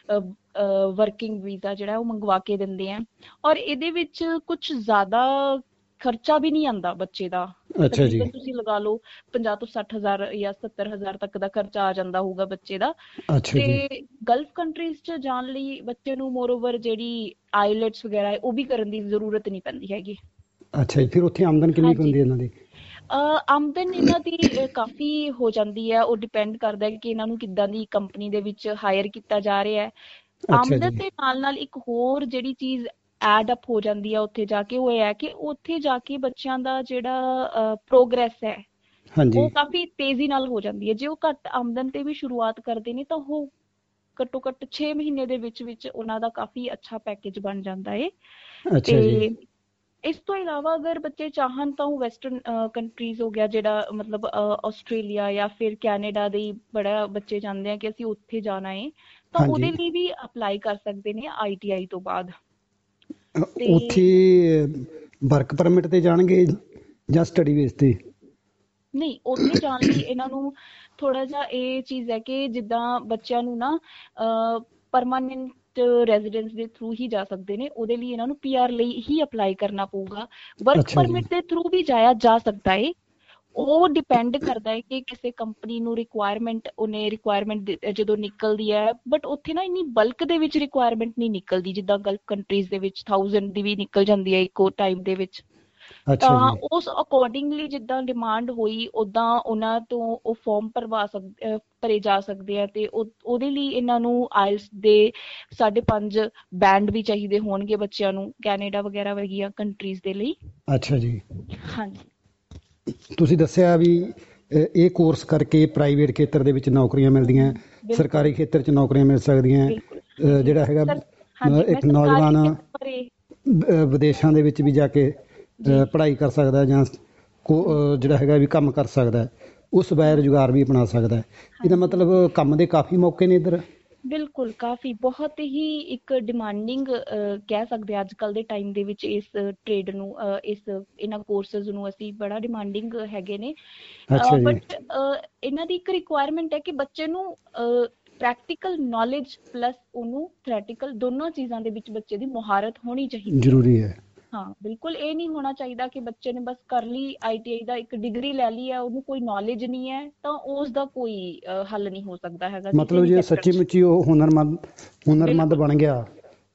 ਵਰਕਿੰਗ ਵੀਜ਼ਾ ਜਿਹੜਾ ਉਹ ਮੰਗਵਾ ਕੇ ਦਿੰਦੇ ਆ। ਔਰ ਇਹਦੇ ਵਿੱਚ ਕੁਝ ਜ਼ਿਆਦਾ ਖਰਚਾ ਵੀ ਨਹੀਂ ਆਉਂਦਾ ਬੱਚੇ ਦਾ। ਅੱਛਾ ਜੀ। ਤਕਰੀਬਨ ਤੁਸੀਂ ਲਗਾ ਲਓ ਪੰਜਾਹ ਤੋਂ ਸੱਠ ਹਜ਼ਾਰ ਜਾਂ ਸੱਤਰ ਹਜ਼ਾਰ ਤੱਕ ਦਾ ਖਰਚਾ ਆ ਜਾਂਦਾ ਹੋਊਗਾ ਬੱਚੇ ਦਾ। ਅੱਛਾ ਤੇ ਜੀ। ਗਲਫ ਕੰਟਰੀਜ਼ 'ਚ ਜਾਣ ਲਈ ਬੱਚੇ ਨੂੰ ਮੋਰਓਵਰ ਜਿਹੜੀ ਆਈਲੈਟਸ ਵਗੈਰਾ ਹੈ ਉਹ ਵੀ ਕਰਨ ਦੀ ਜ਼ਰੂਰਤ ਨਹੀਂ ਪੈਂਦੀ ਹੈਗੀ। ਅੱਛਾ ਜੀ। ਫਿਰ ਉੱਥੇ ਆਮਦਨ ਕਿੰਨੀ ਕੁ ਹਾਂਜੀ। ਹੁੰਦੀ ਹੈ ਇਹਨਾਂ ਦੀ? ਅਹ ਆਮਦਨ ਇਹਨਾਂ ਦੀ ਅਹ ਕਾਫੀ ਹੋ ਜਾਂਦੀ ਹੈ। ਉਹ ਡਿਪੈਂਡ ਕਰਦਾ ਹੈ ਕਿ ਇਹਨਾਂ ਨੂੰ ਕਿੱਦਾਂ ਦੀ ਕੰਪਨੀ ਦੇ ਵਿੱਚ ਹਾਇਰ ਕੀਤਾ ਜਾ ਰਿਹਾ ਹੈ। ਅੱਛਾ ਆਮਦਨ ਜੀ। ਦੇ ਨਾਲ ਨਾਲ ਇੱਕ ਹੋਰ ਜਿਹੜੀ ਚੀਜ਼ ਐਡ ਅਪ ਹੋ ਜਾਂਦੀ ਹੈ ਉੱਥੇ ਜਾ ਕੇ, ਉਹ ਇਹ ਹੈ ਕਿ ਉੱਥੇ ਜਾ ਕੇ ਬੱਚਿਆਂ ਦਾ ਜਿਹੜਾ ਪ੍ਰੋਗਰੈਸ ਹੈ ਹਾਂਜੀ ਉਹ ਕਾਫੀ ਤੇਜ਼ੀ ਨਾਲ ਹੋ ਜਾਂਦੀ ਹੈ। ਜੇ ਉਹ ਘੱਟ ਆਮਦਨ ਤੇ ਵੀ ਸ਼ੁਰੂਆਤ ਕਰਦੇ ਨੇ ਤਾਂ ਉਹ ਘੱਟੋ ਘੱਟ ਛੇ ਮਹੀਨੇ ਦੇ ਵਿੱਚ ਵਿੱਚ ਉਹਨਾਂ ਦਾ ਕਾਫੀ ਅੱਛਾ ਪੈਕੇਜ ਬਣ ਜਾਂਦਾ ਹੈ। ਅੱਛਾ ਜੀ। ਤੇ ਇਸ ਤੋਂ ਇਲਾਵਾ ਅਗਰ ਬੱਚੇ ਚਾਹਣ ਤਾਂ ਉਹ ਵੈਸਟਰਨ ਕੰਟਰੀਜ਼ ਹੋ ਗਿਆ, ਜਿਹੜਾ ਮਤਲਬ ਆਸਟ੍ਰੇਲੀਆ ਜਾਂ ਫਿਰ ਕੈਨੇਡਾ ਦੇ ਬੜਾ ਬੱਚੇ ਚਾਹੁੰਦੇ ਆ ਕਿ ਅਸੀਂ ਉੱਥੇ ਜਾਣਾ ਹੈ, ਤਾਂ ਹਾਂਜੀ। ਉਹਦੇ ਲਈ ਵੀ ਅਪਲਾਈ ਕਰ ਸਕਦੇ ਨੇ ਆਈਟੀਆਈ ਤੋਂ ਬਾਅਦ। ਅ, ਤੇ ਉੱਥੇ ਵਰਕ ਪਰਮਿਟ ਤੇ ਜਾਣਗੇ ਜਾਂ ਸਟੱਡੀ ਬੇਸ ਤੇ? ਨਹੀਂ, ਉੱਥੇ ਜਾਣ ਲਈ ਇਹਨਾਂ ਨੂੰ ਥੋੜਾ ਜਿਹਾ ਇਹ ਚੀਜ਼ ਹੈ ਕਿ ਜਿੱਦਾਂ ਬੱਚਿਆਂ ਨੂੰ ਨਾ ਪਰਮਾਨੈਂਟ ਰੈਜ਼ੀਡੈਂਸ ਦੇ ਥਰੂ ਹੀ ਜਾ ਸਕਦੇ ਨੇ, ਉਹਦੇ ਲਈ ਇਹਨਾਂ ਨੂੰ ਪੀਆਰ ਲਈ ਹੀ ਅਪਲਾਈ ਕਰਨਾ ਪਊਗਾ। ਵਰਕ ਅੱਛਾ ਜੀ। ਪਰਮਿਟ ਦੇ ਥਰੂ ਵੀ ਜਾਇਆ ਜਾ ਸਕਦਾ ਹੈ। ਉਹ ਡਿਪੈਂਡ ਕਰਦਾ ਹੈ ਕਿ ਕਿਸੇ ਕੰਪਨੀ ਨੂੰ ਰਿਕੁਆਇਰਮੈਂਟ, ਉਹਨੇ ਰਿਕੁਆਇਰਮੈਂਟ ਜਦੋਂ ਨਿਕਲਦੀ ਹੈ, ਬਟ ਉੱਥੇ ਨਾ ਇੰਨੀ ਬਲਕ ਦੇ ਵਿੱਚ ਰਿਕੁਆਇਰਮੈਂਟ ਨਹੀਂ ਨਿਕਲਦੀ ਜਿੱਦਾਂ ਗਲਫ ਕੰਟਰੀਜ਼ ਦੇ ਵਿੱਚ ਥਾਊਜ਼ੈਂਡ ਦੀ ਵੀ ਨਿਕਲ ਜਾਂਦੀ ਹੈ ਇੱਕੋ ਟਾਈਮ ਦੇ ਵਿੱਚ। ਅੱਛਾ ਤਾਂ ਜੀ। ਉਸ ਅਕੋਰਡਿੰਗਲੀ ਜਿੱਦਾਂ ਡਿਮਾਂਡ ਹੋਈ ਉੱਦਾਂ ਉਹਨਾਂ ਤੋਂ ਉਹ ਫਾਰਮ ਭਰਵਾ ਸਕਦੇ, ਭਰੇ ਜਾ ਸਕਦੇ ਆ। ਤੇ ਉਹਦੇ ਲਈ ਇਹਨਾਂ ਨੂੰ ਆਇਲਸ ਦੇ ਸਾਢੇ ਪੰਜ ਬੈਂਡ ਵੀ ਚਾਹੀਦੇ ਹੋਣਗੇ ਬੱਚਿਆਂ ਨੂੰ, ਕੈਨੇਡਾ ਵਗੈਰਾ ਵਰਗੀਆਂ ਕੰਟਰੀਜ਼ ਦੇ ਲਈ। ਅੱਛਾ ਜੀ। ਹਾਂਜੀ। ਤੁਸੀਂ ਦੱਸਿਆ ਵੀ ਅ, ਇਹ ਕੋਰਸ ਕਰਕੇ ਪ੍ਰਾਈਵੇਟ ਖੇਤਰ ਦੇ ਵਿੱਚ ਨੌਕਰੀਆਂ ਮਿਲਦੀਆਂ, ਬਿਲਕੁਲ ਸਰਕਾਰੀ ਖੇਤਰ 'ਚ ਨੌਕਰੀਆਂ ਮਿਲ ਸਕਦੀਆਂ। ਬਿਲਕੁਲ। ਅ, ਜੀ ਜਿਹੜਾ ਹੈਗਾ ਸਰ, ਅ, ਹਾਂਜੀ, ਮੈਂ ਇੱਕ ਸਰਕਾਰੀ ਨੌਜਵਾਨ ਖੇਤਰ ਬਾਰੇ ਅ, ਵਿਦੇਸ਼ਾਂ ਦੇ ਵਿੱਚ ਵੀ ਜਾ ਕੇ ਜੀ ਅ, ਪੜ੍ਹਾਈ ਕਰ ਸਕਦਾ ਜਾਂ ਕੋ ਅ, ਜਿਹੜਾ ਹੈਗਾ ਵੀ ਕੰਮ ਕਰ ਸਕਦਾ, ਉਸ ਬਾਏ ਰੁਜ਼ਗਾਰ ਵੀ ਅਪਣਾ ਸਕਦਾ। ਇਹਦਾ ਹਾਂਜੀ। ਮਤਲਬ ਕੰਮ ਦੇ ਕਾਫੀ ਮੌਕੇ ਨੇ ਇੱਧਰ। ਬਿਲਕੁਲ, ਕਾਫੀ ਬਹੁਤ ਹੀ ਇੱਕ ਡਿਮਾਂਡਿੰਗ ਕਹਿ ਸਕਦੇ ਅੱਜ ਕੱਲ੍ਹ ਦੇ ਟਾਈਮ ਦੇ ਵਿੱਚ ਇਸ ਟ੍ਰੇਡ ਨੂੰ, ਅਹ, ਇਸ ਇਹਨਾਂ ਕੋਰਸਿਸ ਨੂੰ ਅਸੀਂ ਬੜਾ ਡਿਮਾਂਡਿੰਗ ਹੈਗੇ ਨੇ। ਅੱਛਾ ਜੀ। ਬਟ ਇਹਨਾਂ ਦੀ ਇੱਕ ਰਿਕੁਆਇਰਮੈਂਟ ਹੈ ਕਿ ਬੱਚੇ ਨੂੰ ਪ੍ਰੈਕਟੀਕਲ ਨੌਲੇਜ ਪਲੱਸ ਉਹਨੂੰ ਥਿਓਰੈਟੀਕਲ ਦੋਨੋਂ ਚੀਜ਼ਾਂ ਦੇ ਵਿੱਚ ਬੱਚੇ ਦੀ ਮੁਹਾਰਤ ਹੋਣੀ ਚਾਹੀਦੀ ਹੈ। ਜ਼ਰੂਰੀ ਹੈ। ਹਾਂ, ਬਿਲਕੁਲ ਇਹ ਨਹੀਂ ਹੋਣਾ ਚਾਹੀਦਾ ਕਿ ਬੱਚੇ ਨੇ ਬਸ ਕਰ ਲਈ ਆਈਟੀਆਈ ਦਾ ਇੱਕ ਡਿਗਰੀ ਲੈ ਲਈ ਹੈ, ਉਹਨੂੰ ਕੋਈ ਨੌਲੇਜ ਨਹੀਂ ਹੈ, ਤਾਂ ਉਸ ਦਾ ਕੋਈ ਹੱਲ ਨਹੀਂ ਹੋ ਸਕਦਾ ਹੈਗਾ ਕਿਸੇ ਮਤਲਬ ਵੀ ਜੇ ਸੈਕਟਰ ਸੱਚੀ 'ਚ। ਮੁੱਚੀ ਉਹ ਹੁਨਰਮੰਦ ਹੁਨਰਮੰਦ ਬਿਲਕੁਲ। ਬਣ ਗਿਆ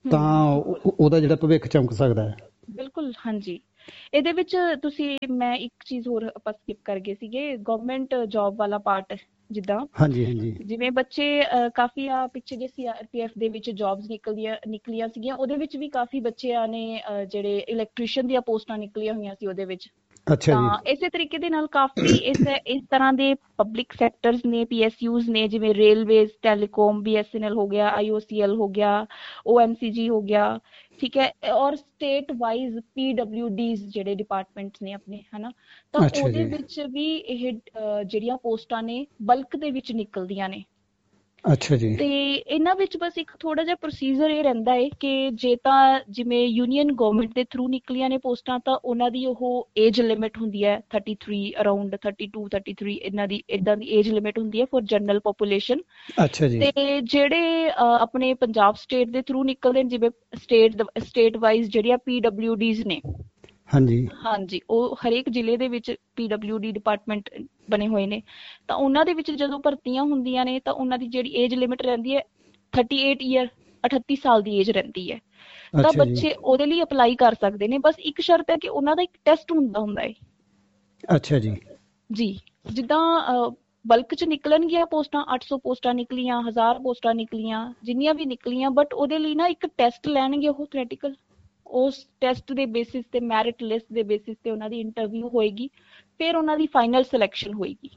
ਤਾਂ ਉਹ- ਉਹਦਾ ਜਿਹੜਾ ਭਵਿੱਖ ਚਮਕ ਸਕਦਾ ਹੈ। ਬਿਲਕੁਲ, ਹਾਂਜੀ। ਇਹਦੇ ਵਿੱਚ ਤੁਸੀਂ, ਮੈਂ ਇੱਕ ਚੀਜ਼ ਹੋਰ ਆਪਾਂ ਸਕਿਪ ਕਰ ਗਏ ਸੀਗੇ, ਗਵਰਨਮੈਂਟ ਜੌਬ ਵਾਲਾ ਪਾਰਟ। ਜਿੱਦਾਂ ਹਾਂਜੀ ਹਾਂਜੀ ਜਿਵੇਂ ਬੱਚੇ ਅਹ, ਕਾਫੀ ਆ ਪਿੱਛੇ ਜੇ ਸੀ ਆਰ ਪੀ ਐਫ ਦੇ ਵਿੱਚ ਜੌਬਸ ਨਿਕਲਦੀਆਂ ਨਿਕਲੀਆਂ ਸੀਗੀਆਂ, ਉਹਦੇ ਵਿੱਚ ਵੀ ਕਾਫੀ ਬੱਚਿਆਂ ਨੇ ਅਹ, ਜਿਹੜੇ ਇਲੈਕਟ੍ਰੀਸ਼ੀਅਨ ਦੀਆਂ ਪੋਸਟਾਂ ਨਿਕਲੀਆਂ ਹੋਈਆਂ ਸੀ ਉਹਦੇ ਵਿੱਚ। ਅੱਛਾ ਜੀ। ਤਾਂ ਇਸੇ ਤਰੀਕੇ ਦੇ ਨਾਲ ਕਾਫੀ ਇਸ ਇਸ ਤਰ੍ਹਾਂ ਦੇ ਪਬਲਿਕ ਸੈਕਟਰਸ ਨੇ, ਪੀ ਐਸ ਯੂਜ਼ ਨੇ, ਜਿਵੇਂ railways, telecom, B S N L ਹੋ ਗਿਆ, ਆਈ ਓ ਸੀ ਐਲ ਹੋ ਗਿਆ, ਓ ਐਮ ਸੀ ਜੀ ਹੋ ਗਿਆ, ਠੀਕ ਹੈ, ਔਰ state wise P W D's ਜਿਹੜੇ ਡਿਪਾਰਟਮੈਂਟਸ ਨੇ ਆਪਣੇ, ਹਨਾ। ਤਾਂ ਅੱਛਾ ਉਹਦੇ ਜੀ। ਵਿੱਚ ਵੀ ਇਹ ਅਹ, ਜਿਹੜੀਆਂ ਪੋਸਟਾਂ ਨੇ ਬਲਕ ਦੇ ਵਿੱਚ ਨਿਕਲਦੀਆਂ ਨੇ। ਅੱਛਾ ਜੀ। ਤੇ ਇਹਨਾਂ ਵਿੱਚ ਬਸ ਇੱਕ ਥੋੜਾ ਜਿਹਾ ਪ੍ਰੋਸੀਜਰ ਇਹ ਰਹਿੰਦਾ ਹੈ ਕਿ ਜੇ ਤਾਂ ਜਿਵੇਂ ਯੂਨੀਅਨ ਗਵਰਨਮੈਂਟ ਦੇ ਥਰੂ ਨਿਕਲੀਆਂ ਨੇ ਪੋਸਟਾਂ, ਤਾਂ ਉਹਨਾਂ ਦੀ ਉਹ ਏਜ ਲਿਮਿਟ ਹੁੰਦੀ ਹੈ thirty three, around thirty two thirty three, ਇਹਨਾਂ ਦੀ ਇਦਾਂ ਦੀ ਏਜ ਲਿਮਿਟ ਹੁੰਦੀ ਹੈ ਫॉर ਜਨਰਲ ਪੋਪੂਲੇਸ਼ਨ। ਅੱਛਾ ਜੀ। ਤੇ ਜਿਹੜੇ ਅਹ, ਆਪਣੇ ਪੰਜਾਬ ਸਟੇਟ ਦੇ ਥਰੂ ਨਿਕਲਦੇ ਨੇ, ਜਿਵੇਂ ਸਟੇਟ ਸਟੇਟ ਵਾਈਜ਼ ਜਿਹੜੀਆਂ ਪੀ ਡਬਲਿਊ ਡੀਜ਼ ਨੇ, ਹਾਂਜੀ ਹਾਂਜੀ, ਉਹ ਹਰੇਕ ਜ਼ਿਲ੍ਹੇ ਦੇ ਵਿੱਚ ਪੀ ਡਬਲਿਊ ਡੀ ਡਿਪਾਰਟਮੈਂਟ ਬਣੇ ਹੋਏ ਨੇ। ਤਾਂ ਉਹਨਾਂ ਦੇ ਵਿੱਚ ਜਦੋਂ ਭਰਤੀਆਂ ਹੁੰਦੀਆਂ ਨੇ ਤਾਂ ਉਹਨਾਂ ਦੀ ਜਿਹੜੀ ਏਜ ਲਿਮਿਟ ਰਹਿੰਦੀ ਹੈ ਥਰਟੀ ਏਟ ਈਅਰ, ਅਠੱਤੀ ਸਾਲ ਦੀ ਏਜ ਰਹਿੰਦੀ ਹੈ। ਤਾਂ ਅੱਛਾ ਜੀ। ਬੱਚੇ ਉਹਦੇ ਲਈ ਅਪਲਾਈ ਕਰ ਸਕਦੇ ਨੇ। ਬਸ ਇੱਕ ਸ਼ਰਤ ਹੈ ਕਿ ਉਹਨਾਂ ਦਾ ਇੱਕ ਟੈਸਟ ਹੁੰਦਾ ਹੁੰਦਾ ਹੈ ਅੱਛਾ ਜੀ। ਜੀ। ਜਿੱਦਾਂ ਬਲਕ ਚ ਨਿਕਲਣਗੀਆਂ ਪੋਸਟਾਂ, ਅੱਠ ਸੌ ਪੋਸਟਾਂ ਨਿਕਲੀਆਂ, ਹਜ਼ਾਰ ਪੋਸਟਾਂ ਨਿਕਲੀਆਂ, ਜਿੰਨੀਆਂ ਵੀ ਨਿਕਲੀਆਂ, ਬਟ ਉਹਦੇ ਲਈ ਨਾ ਇੱਕ ਟੈਸਟ ਲੈਣਗੇ ਉਹ ਥਿਓਰੈਟੀਕਲ। ਉਸ ਟੈਸਟ ਦੇ ਬੇਸਿਸ ਤੇ, ਮੈਰਿਟ ਲਿਸਟ ਦੇ ਬੇਸਿਸ ਤੇ ਉਹਨਾਂ ਦੀ ਇੰਟਰਵਿਊ ਹੋਏਗੀ, ਫਿਰ ਉਹਨਾਂ ਦੀ ਫਾਈਨਲ ਸਿਲੈਕਸ਼ਨ ਹੋਏਗੀ।